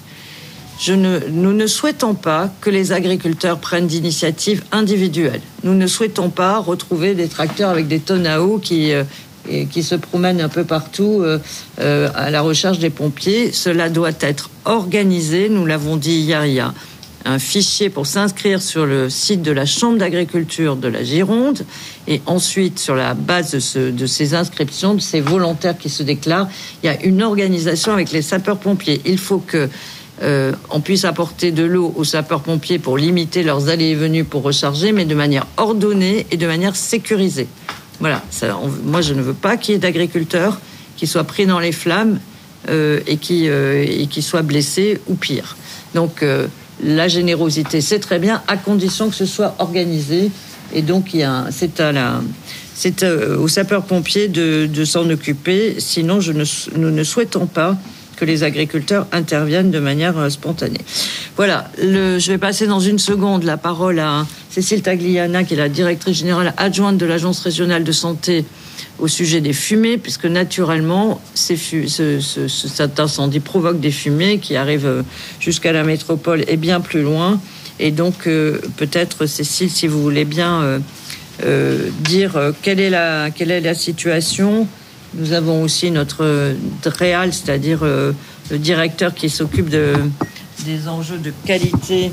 je ne, nous ne souhaitons pas que les agriculteurs prennent d'initiatives individuelles. Nous ne souhaitons pas retrouver des tracteurs avec des tonnes à eau qui... Euh, et qui se promènent un peu partout euh, euh, à la recherche des pompiers. Cela doit être organisé. Nous l'avons dit hier, il y a un fichier pour s'inscrire sur le site de la Chambre d'agriculture de la Gironde. Et ensuite, sur la base de, ce, de ces inscriptions, de ces volontaires qui se déclarent, il y a une organisation avec les sapeurs-pompiers. Il faut que euh, on puisse apporter de l'eau aux sapeurs-pompiers pour limiter leurs allées et venues pour recharger, mais de manière ordonnée et de manière sécurisée. Voilà, ça, on, moi je ne veux pas qu'il y ait d'agriculteurs qui soient pris dans les flammes euh, et, qui, euh, et qui soient blessés ou pire. Donc euh, la générosité c'est très bien à condition que ce soit organisé et donc il y a un, c'est, à la, c'est à, aux sapeurs-pompiers de, de s'en occuper, sinon je ne, nous ne souhaitons pas que les agriculteurs interviennent de manière euh, spontanée. Voilà, le, je vais passer dans une seconde la parole à Cécile Tagliana, qui est la directrice générale adjointe de l'Agence régionale de santé au sujet des fumées, puisque naturellement, ces fu- ce, ce, ce, cet incendie provoque des fumées qui arrivent jusqu'à la métropole et bien plus loin. Et donc, euh, peut-être, Cécile, si vous voulez bien euh, euh, dire euh, quelle est la, quelle est la situation. Nous avons aussi notre DREAL, c'est-à-dire euh, le directeur qui s'occupe de, des enjeux de qualité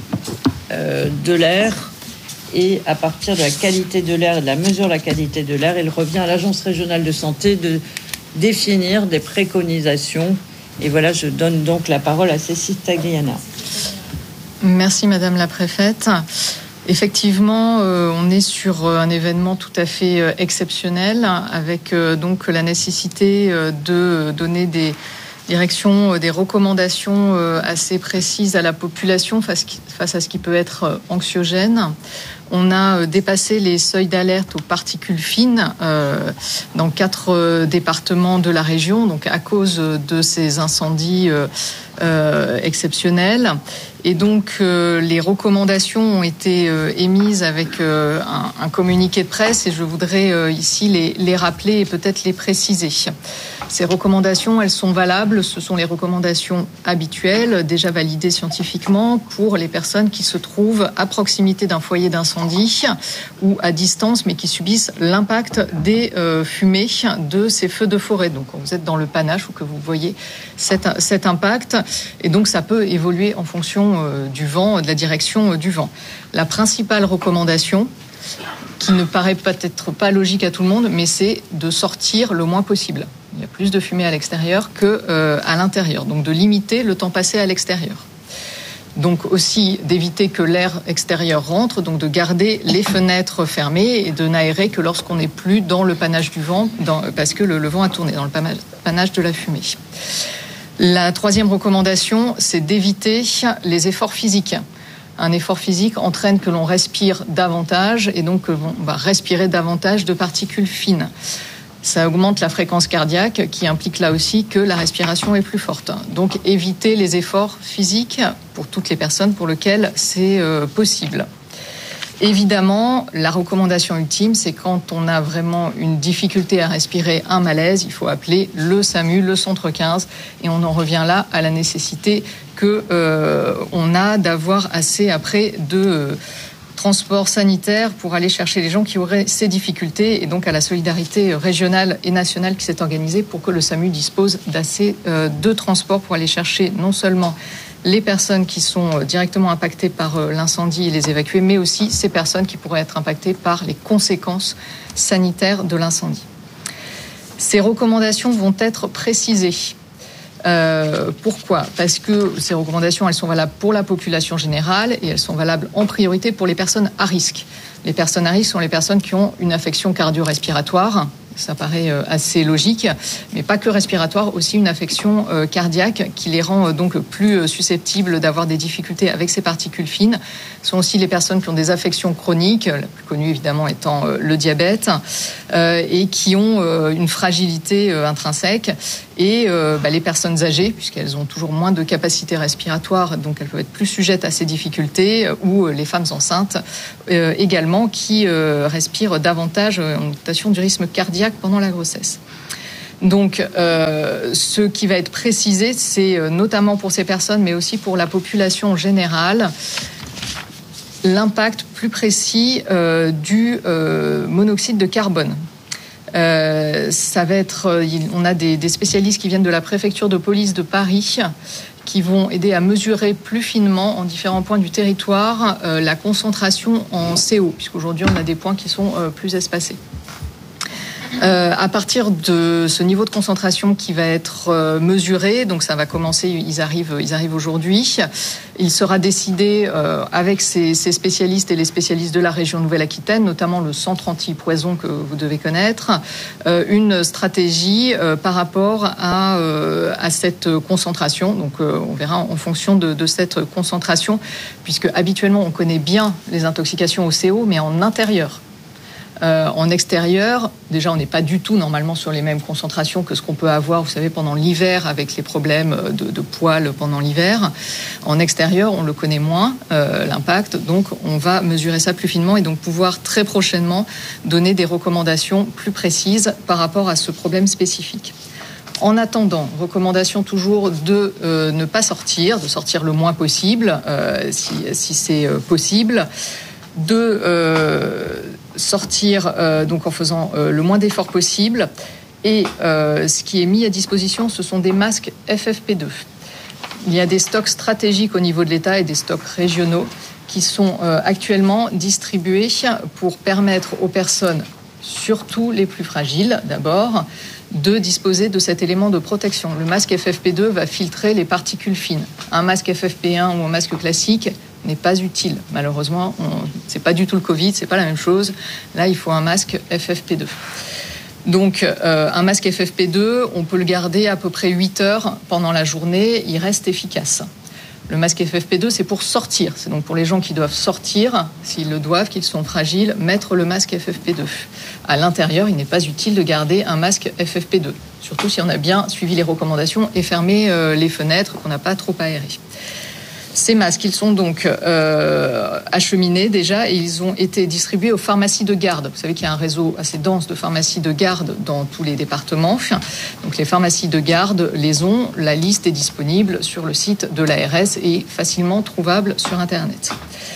euh, de l'air. Et à partir de la qualité de l'air et de la mesure de la qualité de l'air, il revient à l'Agence régionale de santé de définir des préconisations. Et voilà, je donne donc la parole à Cécile Tagliana. Merci Madame la Préfète. Effectivement, euh, on est sur un événement tout à fait euh, exceptionnel, avec euh, donc la nécessité euh, de donner des directions, euh, des recommandations euh, assez précises à la population face, face à ce qui peut être euh, anxiogène. On a euh, dépassé les seuils d'alerte aux particules fines euh, dans quatre euh, départements de la région, donc à cause de ces incendies euh, euh, exceptionnels. Et donc, euh, les recommandations ont été euh, émises avec euh, un, un communiqué de presse et je voudrais euh, ici les, les rappeler et peut-être les préciser. Ces recommandations, elles sont valables. Ce sont les recommandations habituelles, déjà validées scientifiquement pour les personnes qui se trouvent à proximité d'un foyer d'incendie ou à distance, mais qui subissent l'impact des euh, fumées de ces feux de forêt. Donc, quand vous êtes dans le panache ou que vous voyez cet, cet impact, et donc ça peut évoluer en fonction du vent, de la direction du vent. La principale recommandation, qui ne paraît peut-être pas logique à tout le monde, mais c'est de sortir le moins possible. Il y a plus de fumée à l'extérieur que euh, à l'intérieur, donc de limiter le temps passé à l'extérieur. Donc aussi d'éviter que l'air extérieur rentre, donc de garder les fenêtres fermées et de n'aérer que lorsqu'on n'est plus dans le panache du vent, dans, parce que le, le vent a tourné, dans le panache de la fumée. La troisième recommandation, c'est d'éviter les efforts physiques. Un effort physique entraîne que l'on respire davantage et donc on va respirer davantage de particules fines. Ça augmente la fréquence cardiaque qui implique là aussi que la respiration est plus forte. Donc éviter les efforts physiques pour toutes les personnes pour lesquelles c'est euh, possible. Évidemment, la recommandation ultime, c'est quand on a vraiment une difficulté à respirer, un malaise, il faut appeler le SAMU, le centre quinze, et on en revient là à la nécessité que euh, on a d'avoir assez après de euh, transport sanitaire pour aller chercher les gens qui auraient ces difficultés, et donc à la solidarité régionale et nationale qui s'est organisée pour que le SAMU dispose d'assez euh, de transports pour aller chercher non seulement les personnes qui sont directement impactées par l'incendie et les évacuer, mais aussi ces personnes qui pourraient être impactées par les conséquences sanitaires de l'incendie. Ces recommandations vont être précisées. Euh, pourquoi ? Parce que ces recommandations, elles sont valables pour la population générale et elles sont valables en priorité pour les personnes à risque. Les personnes à risque sont les personnes qui ont une affection cardio-respiratoire. Ça paraît assez logique, mais pas que respiratoire, aussi une affection cardiaque qui les rend donc plus susceptibles d'avoir des difficultés avec ces particules fines. Ce sont aussi les personnes qui ont des affections chroniques, la plus connue évidemment étant le diabète, et qui ont une fragilité intrinsèque. Et bah, les personnes âgées, puisqu'elles ont toujours moins de capacité respiratoire, donc elles peuvent être plus sujettes à ces difficultés, ou les femmes enceintes euh, également, qui euh, respirent davantage en augmentation du rythme cardiaque pendant la grossesse. Donc, euh, ce qui va être précisé, c'est notamment pour ces personnes, mais aussi pour la population générale, l'impact plus précis euh, du euh, monoxyde de carbone. Euh, ça va être, on a des, des spécialistes qui viennent de la préfecture de police de Paris qui vont aider à mesurer plus finement en différents points du territoire euh, la concentration en C O, puisqu'aujourd'hui on a des points qui sont euh, plus espacés. Euh, à partir de ce niveau de concentration qui va être euh, mesuré, donc ça va commencer, ils arrivent, ils arrivent aujourd'hui, il sera décidé euh, avec ces, ces spécialistes et les spécialistes de la région Nouvelle-Aquitaine, notamment le centre anti-poison que vous devez connaître, euh, une stratégie euh, par rapport à, euh, à cette concentration. Donc euh, on verra en fonction de, de cette concentration, puisque habituellement on connaît bien les intoxications au C O, mais en intérieur. Euh, en extérieur, déjà, on n'est pas du tout normalement sur les mêmes concentrations que ce qu'on peut avoir, vous savez, pendant l'hiver avec les problèmes de, de poils pendant l'hiver. En extérieur, on le connaît moins, euh, l'impact. Donc, on va mesurer ça plus finement et donc pouvoir très prochainement donner des recommandations plus précises par rapport à ce problème spécifique. En attendant, recommandation toujours de euh, ne pas sortir, de sortir le moins possible, euh, si, si c'est euh, possible, de euh, sortir euh, donc en faisant euh, le moins d'efforts possible. Et euh, ce qui est mis à disposition, ce sont des masques F F P deux. Il y a des stocks stratégiques au niveau de l'État et des stocks régionaux qui sont euh, actuellement distribués pour permettre aux personnes, surtout les plus fragiles d'abord, de disposer de cet élément de protection. Le masque F F P deux va filtrer les particules fines. Un masque F F P un ou un masque classique n'est pas utile. Malheureusement, on, c'est pas du tout le Covid, c'est pas la même chose. Là, il faut un masque F F P deux. Donc, euh, un masque F F P deux, on peut le garder à peu près huit heures pendant la journée, il reste efficace. Le masque F F P deux, c'est pour sortir. C'est donc pour les gens qui doivent sortir, s'ils le doivent, qu'ils sont fragiles, mettre le masque F F P deux. À l'intérieur, il n'est pas utile de garder un masque F F P deux, surtout si on a bien suivi les recommandations et fermé euh, les fenêtres, qu'on n'a pas trop aéré. Ces masques, ils sont donc euh, acheminés déjà et ils ont été distribués aux pharmacies de garde. Vous savez qu'il y a un réseau assez dense de pharmacies de garde dans tous les départements. Donc les pharmacies de garde les ont. La liste est disponible sur le site de l'A R S et facilement trouvable sur Internet.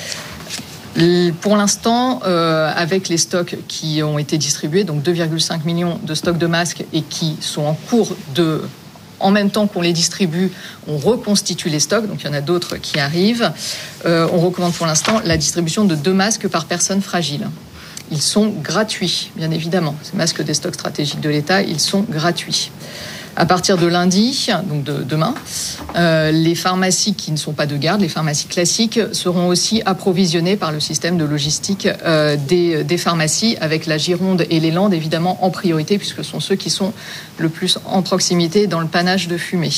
Pour l'instant, euh, avec les stocks qui ont été distribués, donc deux virgule cinq millions de stocks de masques et qui sont en cours de... En même temps qu'on les distribue, on reconstitue les stocks, donc il y en a d'autres qui arrivent. Euh, on recommande pour l'instant la distribution de deux masques par personne fragile. Ils sont gratuits, bien évidemment. Ces masques des stocks stratégiques de l'État, ils sont gratuits. À partir de lundi, donc de demain, euh, les pharmacies qui ne sont pas de garde, les pharmacies classiques, seront aussi approvisionnées par le système de logistique euh, des, des pharmacies, avec la Gironde et les Landes, évidemment, en priorité, puisque ce sont ceux qui sont le plus en proximité dans le panache de fumée.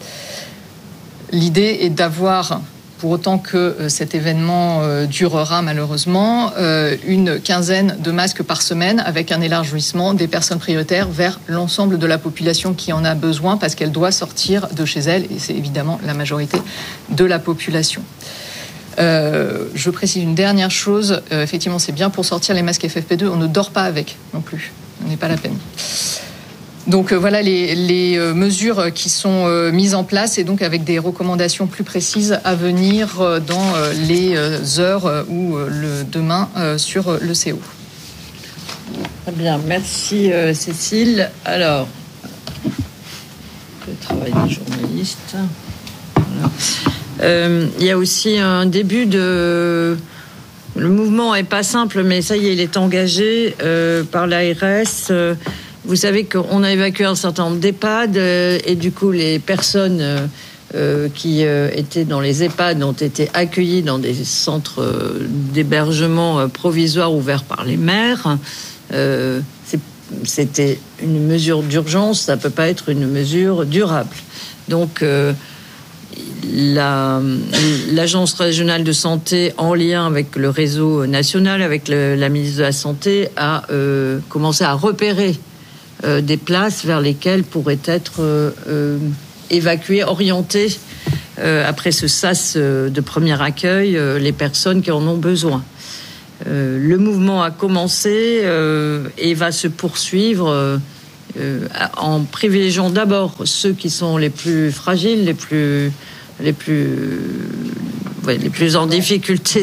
L'idée est d'avoir, pour autant que cet événement durera malheureusement, une quinzaine de masques par semaine avec un élargissement des personnes prioritaires vers l'ensemble de la population qui en a besoin parce qu'elle doit sortir de chez elle et c'est évidemment la majorité de la population. Euh, je précise une dernière chose, euh, effectivement c'est bien pour sortir les masques F F P deux, on ne dort pas avec non plus, ce n'est pas la peine. Donc euh, voilà les, les euh, mesures qui sont euh, mises en place et donc avec des recommandations plus précises à venir euh, dans euh, les euh, heures euh, ou euh, le demain euh, sur euh, le C O. Très bien, merci euh, Cécile. Alors, le travail des journalistes. Voilà. Euh, il y a aussi un début de... Le mouvement est pas simple, mais ça y est, il est engagé euh, par l'A R S. Euh, vous savez qu'on a évacué un certain nombre d'EHPAD euh, et du coup, les personnes euh, euh, qui euh, étaient dans les EHPAD ont été accueillies dans des centres euh, d'hébergement euh, provisoires ouverts par les maires. Euh, c'est, c'était une mesure d'urgence, ça peut pas être une mesure durable. Donc... Euh, La, l'agence régionale de santé, en lien avec le réseau national, avec le, la ministre de la Santé, a euh, commencé à repérer euh, des places vers lesquelles pourraient être euh, euh, évacuées, orientées, euh, après ce sas de premier accueil, euh, les personnes qui en ont besoin. Euh, le mouvement a commencé euh, et va se poursuivre euh, euh, en privilégiant d'abord ceux qui sont les plus fragiles, les plus... les plus, ouais, les plus en difficulté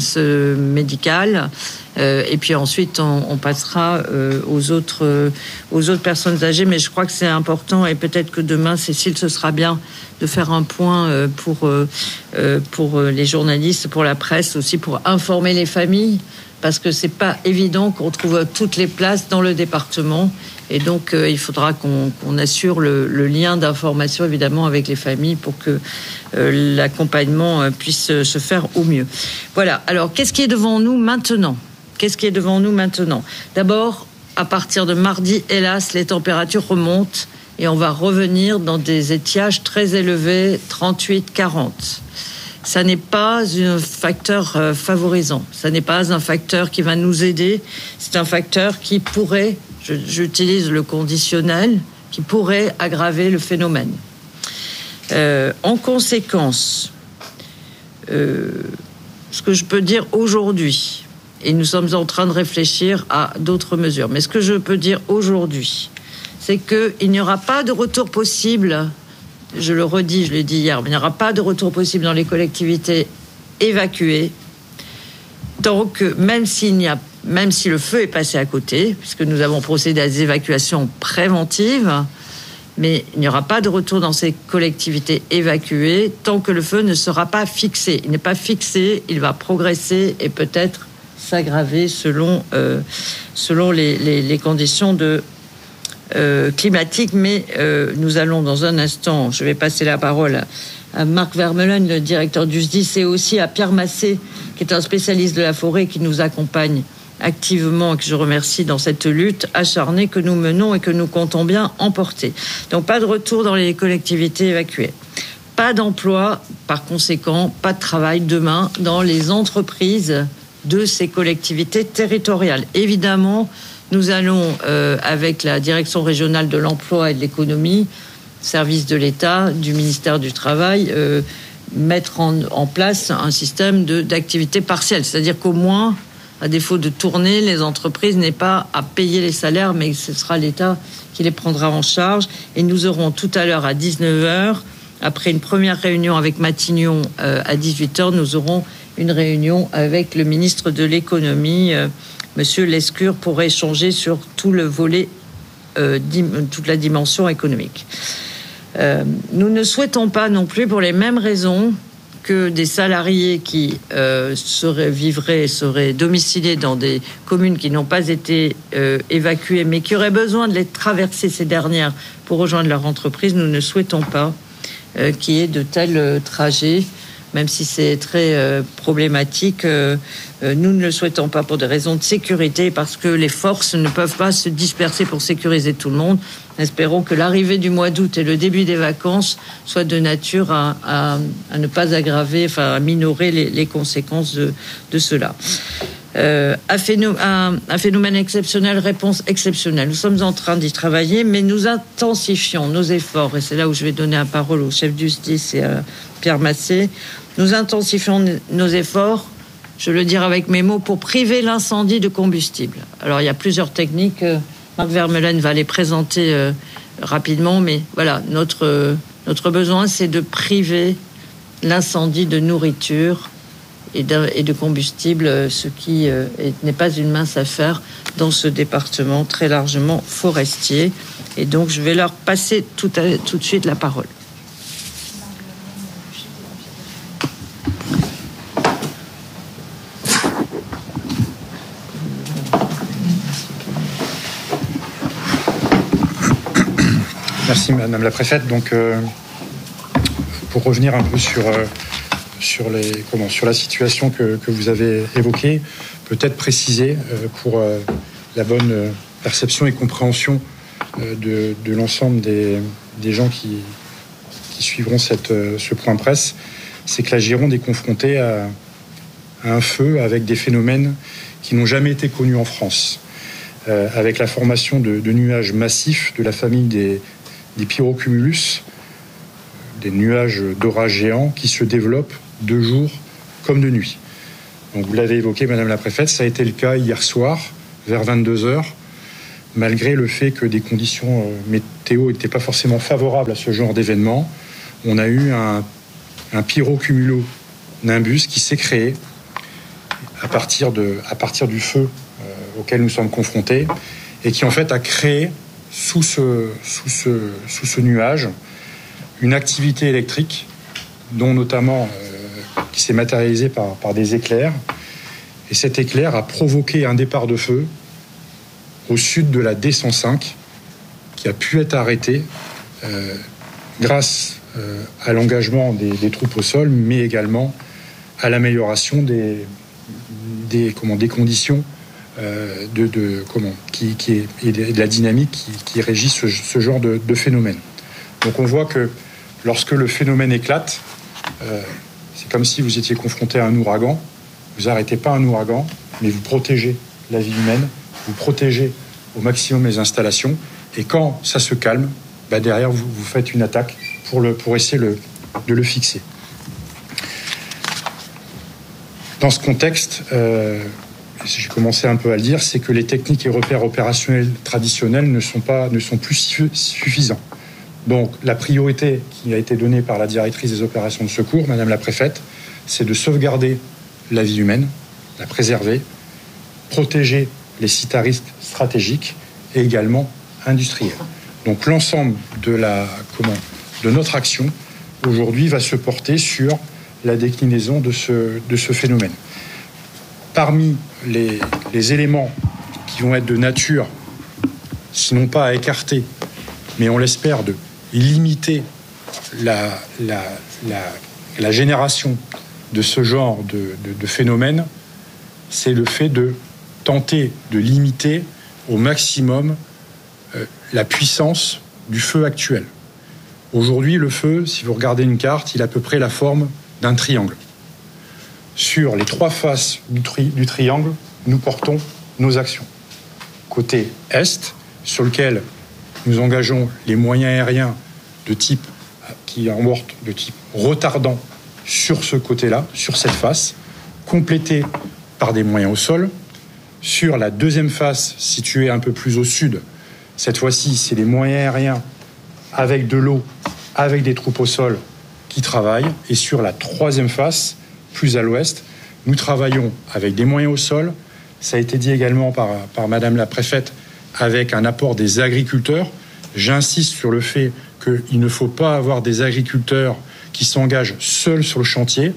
médicale, euh, et puis ensuite on, on passera euh, aux autres, euh, aux autres personnes âgées. Mais je crois que c'est important, et peut-être que demain, Cécile, ce sera bien de faire un point euh, pour euh, pour les journalistes, pour la presse aussi, pour informer les familles, parce que c'est pas évident qu'on trouve toutes les places dans le département. Et donc, euh, il faudra qu'on, qu'on assure le, le lien d'information, évidemment, avec les familles pour que euh, l'accompagnement euh, puisse se faire au mieux. Voilà. Alors, qu'est-ce qui est devant nous maintenant ? Qu'est-ce qui est devant nous maintenant ? D'abord, à partir de mardi, hélas, les températures remontent et on va revenir dans des étiages très élevés, trente-huit quarante. Ça n'est pas un facteur euh, favorisant. Ça n'est pas un facteur qui va nous aider. C'est un facteur qui pourrait... J'utilise le conditionnel, qui pourrait aggraver le phénomène. Euh, en conséquence, euh, ce que je peux dire aujourd'hui, et nous sommes en train de réfléchir à d'autres mesures, mais ce que je peux dire aujourd'hui, c'est qu'il n'y aura pas de retour possible, je le redis, je l'ai dit hier, mais il n'y aura pas de retour possible dans les collectivités évacuées, tant que, même s'il n'y a même si le feu est passé à côté, puisque nous avons procédé à des évacuations préventives, mais il n'y aura pas de retour dans ces collectivités évacuées tant que le feu ne sera pas fixé. Il n'est pas fixé, il va progresser et peut-être s'aggraver selon, euh, selon les, les, les conditions de, euh, climatiques. Mais euh, nous allons dans un instant, je vais passer la parole à, à Marc Vermeulen, le directeur du S D I S, et aussi à Pierre Massé, qui est un spécialiste de la forêt qui nous accompagne activement et que je remercie dans cette lutte acharnée que nous menons et que nous comptons bien emporter. Donc pas de retour dans les collectivités évacuées. Pas d'emploi, par conséquent, pas de travail demain dans les entreprises de ces collectivités territoriales. Évidemment, nous allons, euh, avec la direction régionale de l'emploi et de l'économie, service de l'État, du ministère du Travail, euh, mettre en, en place un système de, d'activité partielle. C'est-à-dire qu'au moins, à défaut de tourner, les entreprises n'aient pas à payer les salaires, mais ce sera l'État qui les prendra en charge. Et nous aurons tout à l'heure à dix-neuf heures, après une première réunion avec Matignon euh, à dix-huit heures, nous aurons une réunion avec le ministre de l'économie, euh, Monsieur Lescure, pour échanger sur tout le volet, euh, dim- toute la dimension économique. Euh, nous ne souhaitons pas non plus, pour les mêmes raisons, que des salariés qui euh, seraient, vivraient, seraient domiciliés dans des communes qui n'ont pas été euh, évacuées, mais qui auraient besoin de les traverser ces dernières pour rejoindre leur entreprise, nous ne souhaitons pas euh, qu'il y ait de tels euh, trajets, même si c'est très euh, problématique. Euh, euh, nous ne le souhaitons pas pour des raisons de sécurité, parce que les forces ne peuvent pas se disperser pour sécuriser tout le monde. Espérons que l'arrivée du mois d'août et le début des vacances soient de nature à, à, à ne pas aggraver, enfin à minorer les, les conséquences de, de cela. Euh, un, phénomène, un, un phénomène exceptionnel, réponse exceptionnelle. Nous sommes en train d'y travailler, mais nous intensifions nos efforts, et c'est là où je vais donner la parole au chef du S D I S et à Pierre Massé. Nous intensifions nos efforts, je le dirai avec mes mots, pour priver l'incendie de combustible. Alors il y a plusieurs techniques. Marc Vermeulen va les présenter euh, rapidement, mais voilà, notre, euh, notre besoin, c'est de priver l'incendie de nourriture et de, et de combustible, ce qui euh, est, n'est pas une mince affaire dans ce département très largement forestier. Et donc, je vais leur passer tout, à, tout de suite la parole. Merci Madame la Préfète. Donc, euh, pour revenir un peu sur, euh, sur, les, comment, sur la situation que, que vous avez évoquée, peut-être préciser euh, pour euh, la bonne euh, perception et compréhension euh, de, de l'ensemble des, des gens qui, qui suivront cette, euh, ce point presse, c'est que la Gironde est confrontée à, à un feu avec des phénomènes qui n'ont jamais été connus en France, euh, avec la formation de, de nuages massifs de la famille des des pyrocumulus, des nuages d'orage géants qui se développent de jour comme de nuit. Donc vous l'avez évoqué, Madame la Préfète, ça a été le cas hier soir, vers vingt-deux heures, malgré le fait que des conditions météo n'étaient pas forcément favorables à ce genre d'événement. On a eu un, un pyrocumulo-nimbus qui s'est créé à partir, de, à partir du feu euh, auquel nous sommes confrontés et qui en fait a créé Sous ce, sous, ce, sous ce nuage, une activité électrique, dont notamment euh, qui s'est matérialisée par, par des éclairs. Et cet éclair a provoqué un départ de feu au sud de la D cent cinq, qui a pu être arrêté euh, grâce euh, à l'engagement des, des troupes au sol, mais également à l'amélioration des, des, comment, des conditions De, de comment qui, qui est et de la dynamique qui, qui régit ce, ce genre de, de phénomène. Donc on voit que lorsque le phénomène éclate, euh, c'est comme si vous étiez confronté à un ouragan. Vous n'arrêtez pas un ouragan, mais vous protégez la vie humaine, vous protégez au maximum les installations. Et quand ça se calme, bah derrière vous, vous faites une attaque pour le pour essayer le, de le fixer. Dans ce contexte. Euh, J'ai commencé un peu à le dire, c'est que les techniques et repères opérationnels traditionnels ne sont, pas, ne sont plus suffisants. Donc la priorité qui a été donnée par la directrice des opérations de secours, Madame la Préfète, c'est de sauvegarder la vie humaine, la préserver, protéger les sites à risque stratégiques et également industriels. Donc l'ensemble de, la, comment, de notre action aujourd'hui va se porter sur la déclinaison de ce, de ce phénomène. Parmi les, les éléments qui vont être de nature, sinon pas à écarter, mais on l'espère de limiter la, la, la, la génération de ce genre de, de, de phénomène, c'est le fait de tenter de limiter au maximum euh, la puissance du feu actuel. Aujourd'hui, le feu, si vous regardez une carte, il a à peu près la forme d'un triangle. Sur les trois faces du, tri- du triangle, nous portons nos actions. Côté Est, sur lequel nous engageons les moyens aériens de type qui emportent de type retardant sur ce côté-là, sur cette face, complétés par des moyens au sol. Sur la deuxième face, située un peu plus au sud, cette fois-ci, c'est les moyens aériens avec de l'eau, avec des troupes au sol qui travaillent. Et sur la troisième face, plus à l'ouest, nous travaillons avec des moyens au sol. Ça a été dit également par, par Madame la Préfète, avec un apport des agriculteurs. J'insiste sur le fait qu'il ne faut pas avoir des agriculteurs qui s'engagent seuls sur le chantier.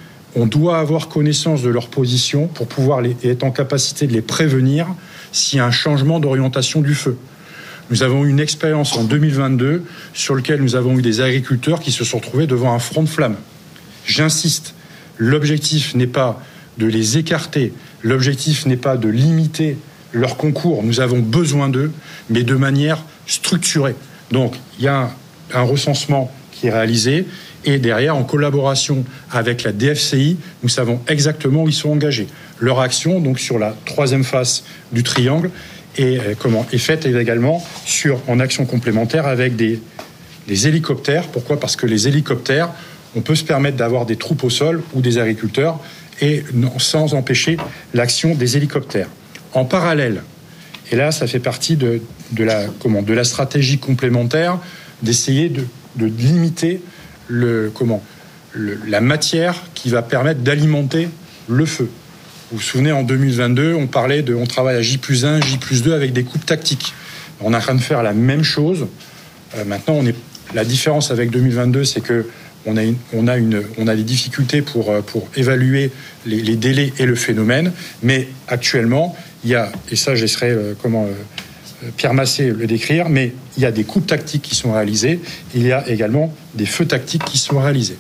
On doit avoir connaissance de leur position pour pouvoir les, être en capacité de les prévenir s'il y a un changement d'orientation du feu. Nous avons eu une expérience en deux mille vingt-deux sur laquelle nous avons eu des agriculteurs qui se sont retrouvés devant un front de flammes. J'insiste, l'objectif n'est pas de les écarter, l'objectif n'est pas de limiter leur concours, nous avons besoin d'eux, mais de manière structurée. Donc, il y a un, un recensement qui est réalisé, et derrière, en collaboration avec la D F C I, nous savons exactement où ils sont engagés. Leur action, donc sur la troisième face du triangle, est, euh, comment, est faite également sur, en action complémentaire avec des, des hélicoptères. Pourquoi ? Parce que les hélicoptères, on peut se permettre d'avoir des troupes au sol ou des agriculteurs et non, sans empêcher l'action des hélicoptères. En parallèle, et là ça fait partie de, de, la, comment, de la stratégie complémentaire d'essayer de, de limiter le, comment, le, la matière qui va permettre d'alimenter le feu. Vous vous souvenez, en deux mille vingt-deux, on parlait de, on travaille à J plus un, J plus deux avec des coupes tactiques. On est en train de faire la même chose. Euh, maintenant, on est, la différence avec deux mille vingt-deux, c'est que On a, une, on, a une, on a des difficultés pour, pour évaluer les, les délais et le phénomène, mais actuellement, il y a, et ça, j'essaierai euh, comment, euh, Pierre Massé le décrire, mais il y a des coupes tactiques qui sont réalisées, il y a également des feux tactiques qui sont réalisés.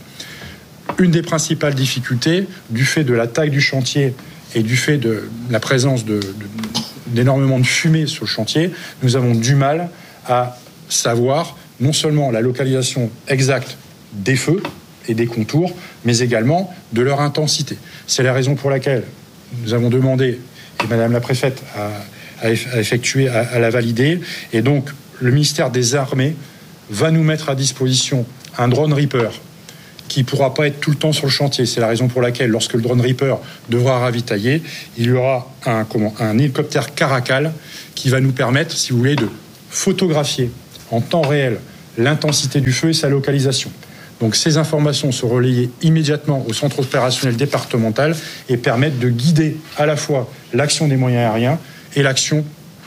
Une des principales difficultés, du fait de la taille du chantier et du fait de la présence de, de, d'énormément de fumée sur le chantier, nous avons du mal à savoir non seulement la localisation exacte des feux et des contours, mais également de leur intensité. C'est la raison pour laquelle nous avons demandé, et Madame la Préfète a, a effectué, a, a la validé, et donc le ministère des Armées va nous mettre à disposition un drone Reaper qui ne pourra pas être tout le temps sur le chantier. C'est la raison pour laquelle, lorsque le drone Reaper devra ravitailler, il y aura un, comment, un hélicoptère Caracal qui va nous permettre, si vous voulez, de photographier en temps réel l'intensité du feu et sa localisation. Donc ces informations sont relayées immédiatement au centre opérationnel départemental et permettent de guider à la fois l'action des moyens aériens et l'action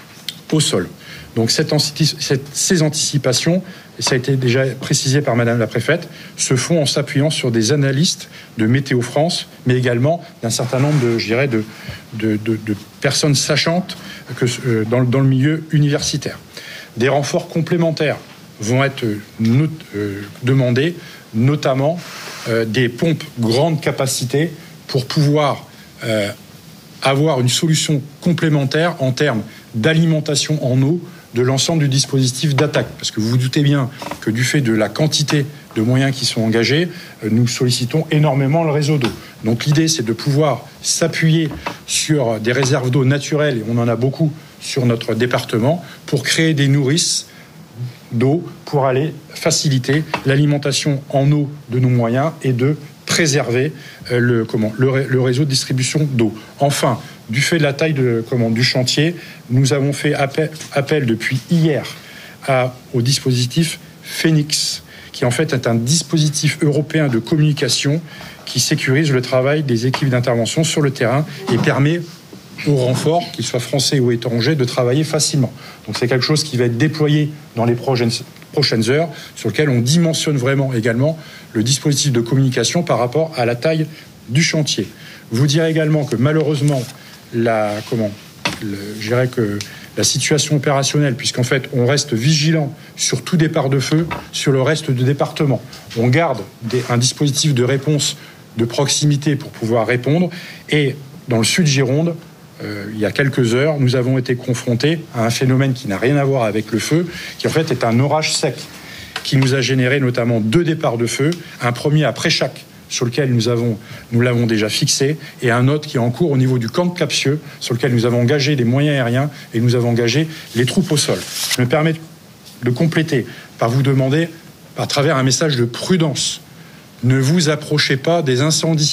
au sol. Donc cette, cette, ces anticipations, et ça a été déjà précisé par Madame la Préfète, se font en s'appuyant sur des analystes de Météo France, mais également d'un certain nombre de, je dirais, de, de, de, de personnes sachantes que, euh, dans, dans le milieu universitaire. Des renforts complémentaires vont être not, euh, demandés, notamment euh, des pompes grande capacité pour pouvoir euh, avoir une solution complémentaire en termes d'alimentation en eau de l'ensemble du dispositif d'attaque. Parce que vous vous doutez bien que du fait de la quantité de moyens qui sont engagés, nous sollicitons énormément le réseau d'eau. Donc l'idée, c'est de pouvoir s'appuyer sur des réserves d'eau naturelles, et on en a beaucoup sur notre département, pour créer des nourrices d'eau, pour aller faciliter l'alimentation en eau de nos moyens et de préserver le, comment, le, le réseau de distribution d'eau. Enfin, du fait de la taille de, comment, du chantier, nous avons fait appel, appel depuis hier à, au dispositif Phoenix, qui en fait est un dispositif européen de communication qui sécurise le travail des équipes d'intervention sur le terrain et permet aux renforts, qu'ils soient français ou étrangers, de travailler facilement. Donc c'est quelque chose qui va être déployé dans les prochaines, prochaines heures, sur lequel on dimensionne vraiment également le dispositif de communication par rapport à la taille du chantier. Vous direz également que malheureusement, la, comment, le, je dirais que la situation opérationnelle, puisqu'en fait on reste vigilant sur tout départ de feu sur le reste du département. On garde des, un dispositif de réponse de proximité pour pouvoir répondre, et dans le sud Gironde, euh, il y a quelques heures, nous avons été confrontés à un phénomène qui n'a rien à voir avec le feu, qui en fait est un orage sec, qui nous a généré notamment deux départs de feu, un premier à Préchac, sur lequel nous avons, nous l'avons déjà fixé, et un autre qui est en cours au niveau du camp de Capsieux, sur lequel nous avons engagé les moyens aériens et nous avons engagé les troupes au sol. Je me permets de compléter par vous demander, à travers un message de prudence, ne vous approchez pas des incendies.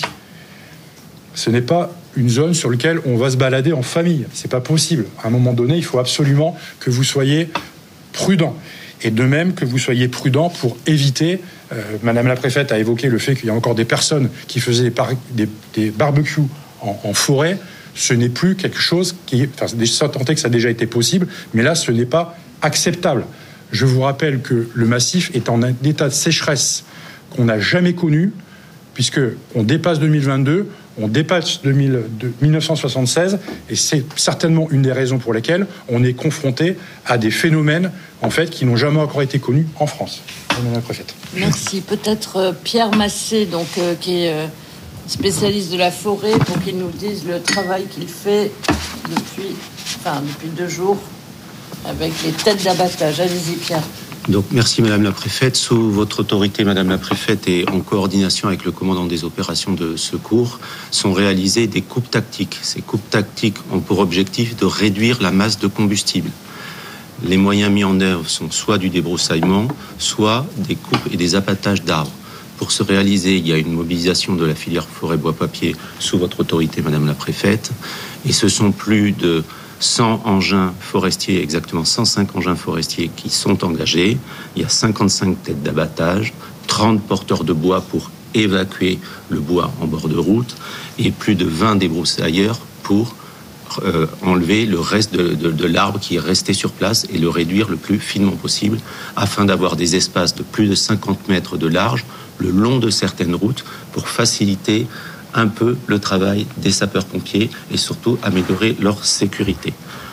Ce n'est pas une zone sur laquelle on va se balader en famille. C'est pas possible. À un moment donné, il faut absolument que vous soyez prudent. Et de même que vous soyez prudent pour éviter, euh, Madame la Préfète a évoqué le fait qu'il y a encore des personnes qui faisaient des, par- des, des barbecues en, en forêt. Ce n'est plus quelque chose qui est, enfin, ça tenté que ça a déjà été possible, mais là, ce n'est pas acceptable. Je vous rappelle que le massif est en état de sécheresse qu'on n'a jamais connu, puisqu'on dépasse deux mille vingt-deux, on dépasse deux mille, de, dix-neuf cent soixante-seize, et c'est certainement une des raisons pour lesquelles on est confronté à des phénomènes en fait, qui n'ont jamais encore été connus en France. Madame la Préfète. Merci. Peut-être euh, Pierre Massé, donc, euh, qui est euh, spécialiste de la forêt, pour qu'il nous dise le travail qu'il fait depuis, enfin, depuis deux jours avec les têtes d'abattage. Allez-y, Pierre. Donc, merci Madame la Préfète. Sous votre autorité, Madame la Préfète, et en coordination avec le commandant des opérations de secours, sont réalisées des coupes tactiques. Ces coupes tactiques ont pour objectif de réduire la masse de combustible. Les moyens mis en œuvre sont soit du débroussaillement, soit des coupes et des abattages d'arbres. Pour se réaliser, il y a une mobilisation de la filière forêt-bois-papier sous votre autorité, Madame la Préfète, et ce sont plus de cent engins forestiers, exactement cent cinq engins forestiers qui sont engagés. Il y a cinquante-cinq têtes d'abattage, trente porteurs de bois pour évacuer le bois en bord de route et plus de vingt débroussailleurs pour euh, enlever le reste de, de, de l'arbre qui est resté sur place et le réduire le plus finement possible afin d'avoir des espaces de plus de cinquante mètres de large le long de certaines routes pour faciliter un peu le travail des sapeurs-pompiers et surtout améliorer leur sécurité.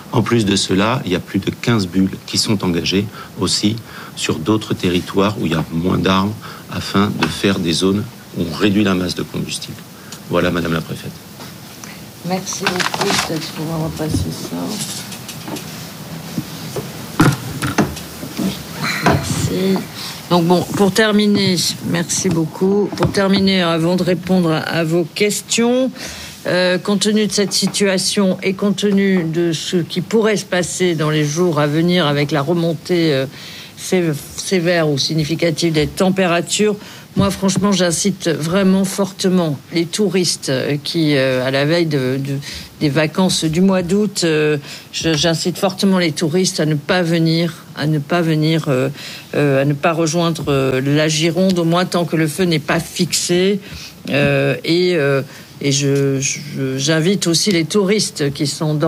En plus de cela, il y a plus de quinze bulles qui sont engagées aussi sur d'autres territoires où il y a moins d'armes afin de faire des zones où on réduit la masse de combustible. Voilà, Madame la Préfète. Merci beaucoup, peut-être qu'on va repasser ça. Merci. Donc bon, pour terminer, merci beaucoup. Pour terminer, avant de répondre à, à vos questions, euh, compte tenu de cette situation et compte tenu de ce qui pourrait se passer dans les jours à venir avec la remontée euh, sévère ou significative des températures, moi, franchement, j'incite vraiment fortement les touristes qui, euh, à la veille de, de, des vacances du mois d'août, euh, j'incite fortement les touristes à ne pas venir, à ne pas venir, euh, euh, à ne pas rejoindre euh, la Gironde, au moins tant que le feu n'est pas fixé. Euh, et euh, et je, je, j'invite aussi les touristes qui sont dans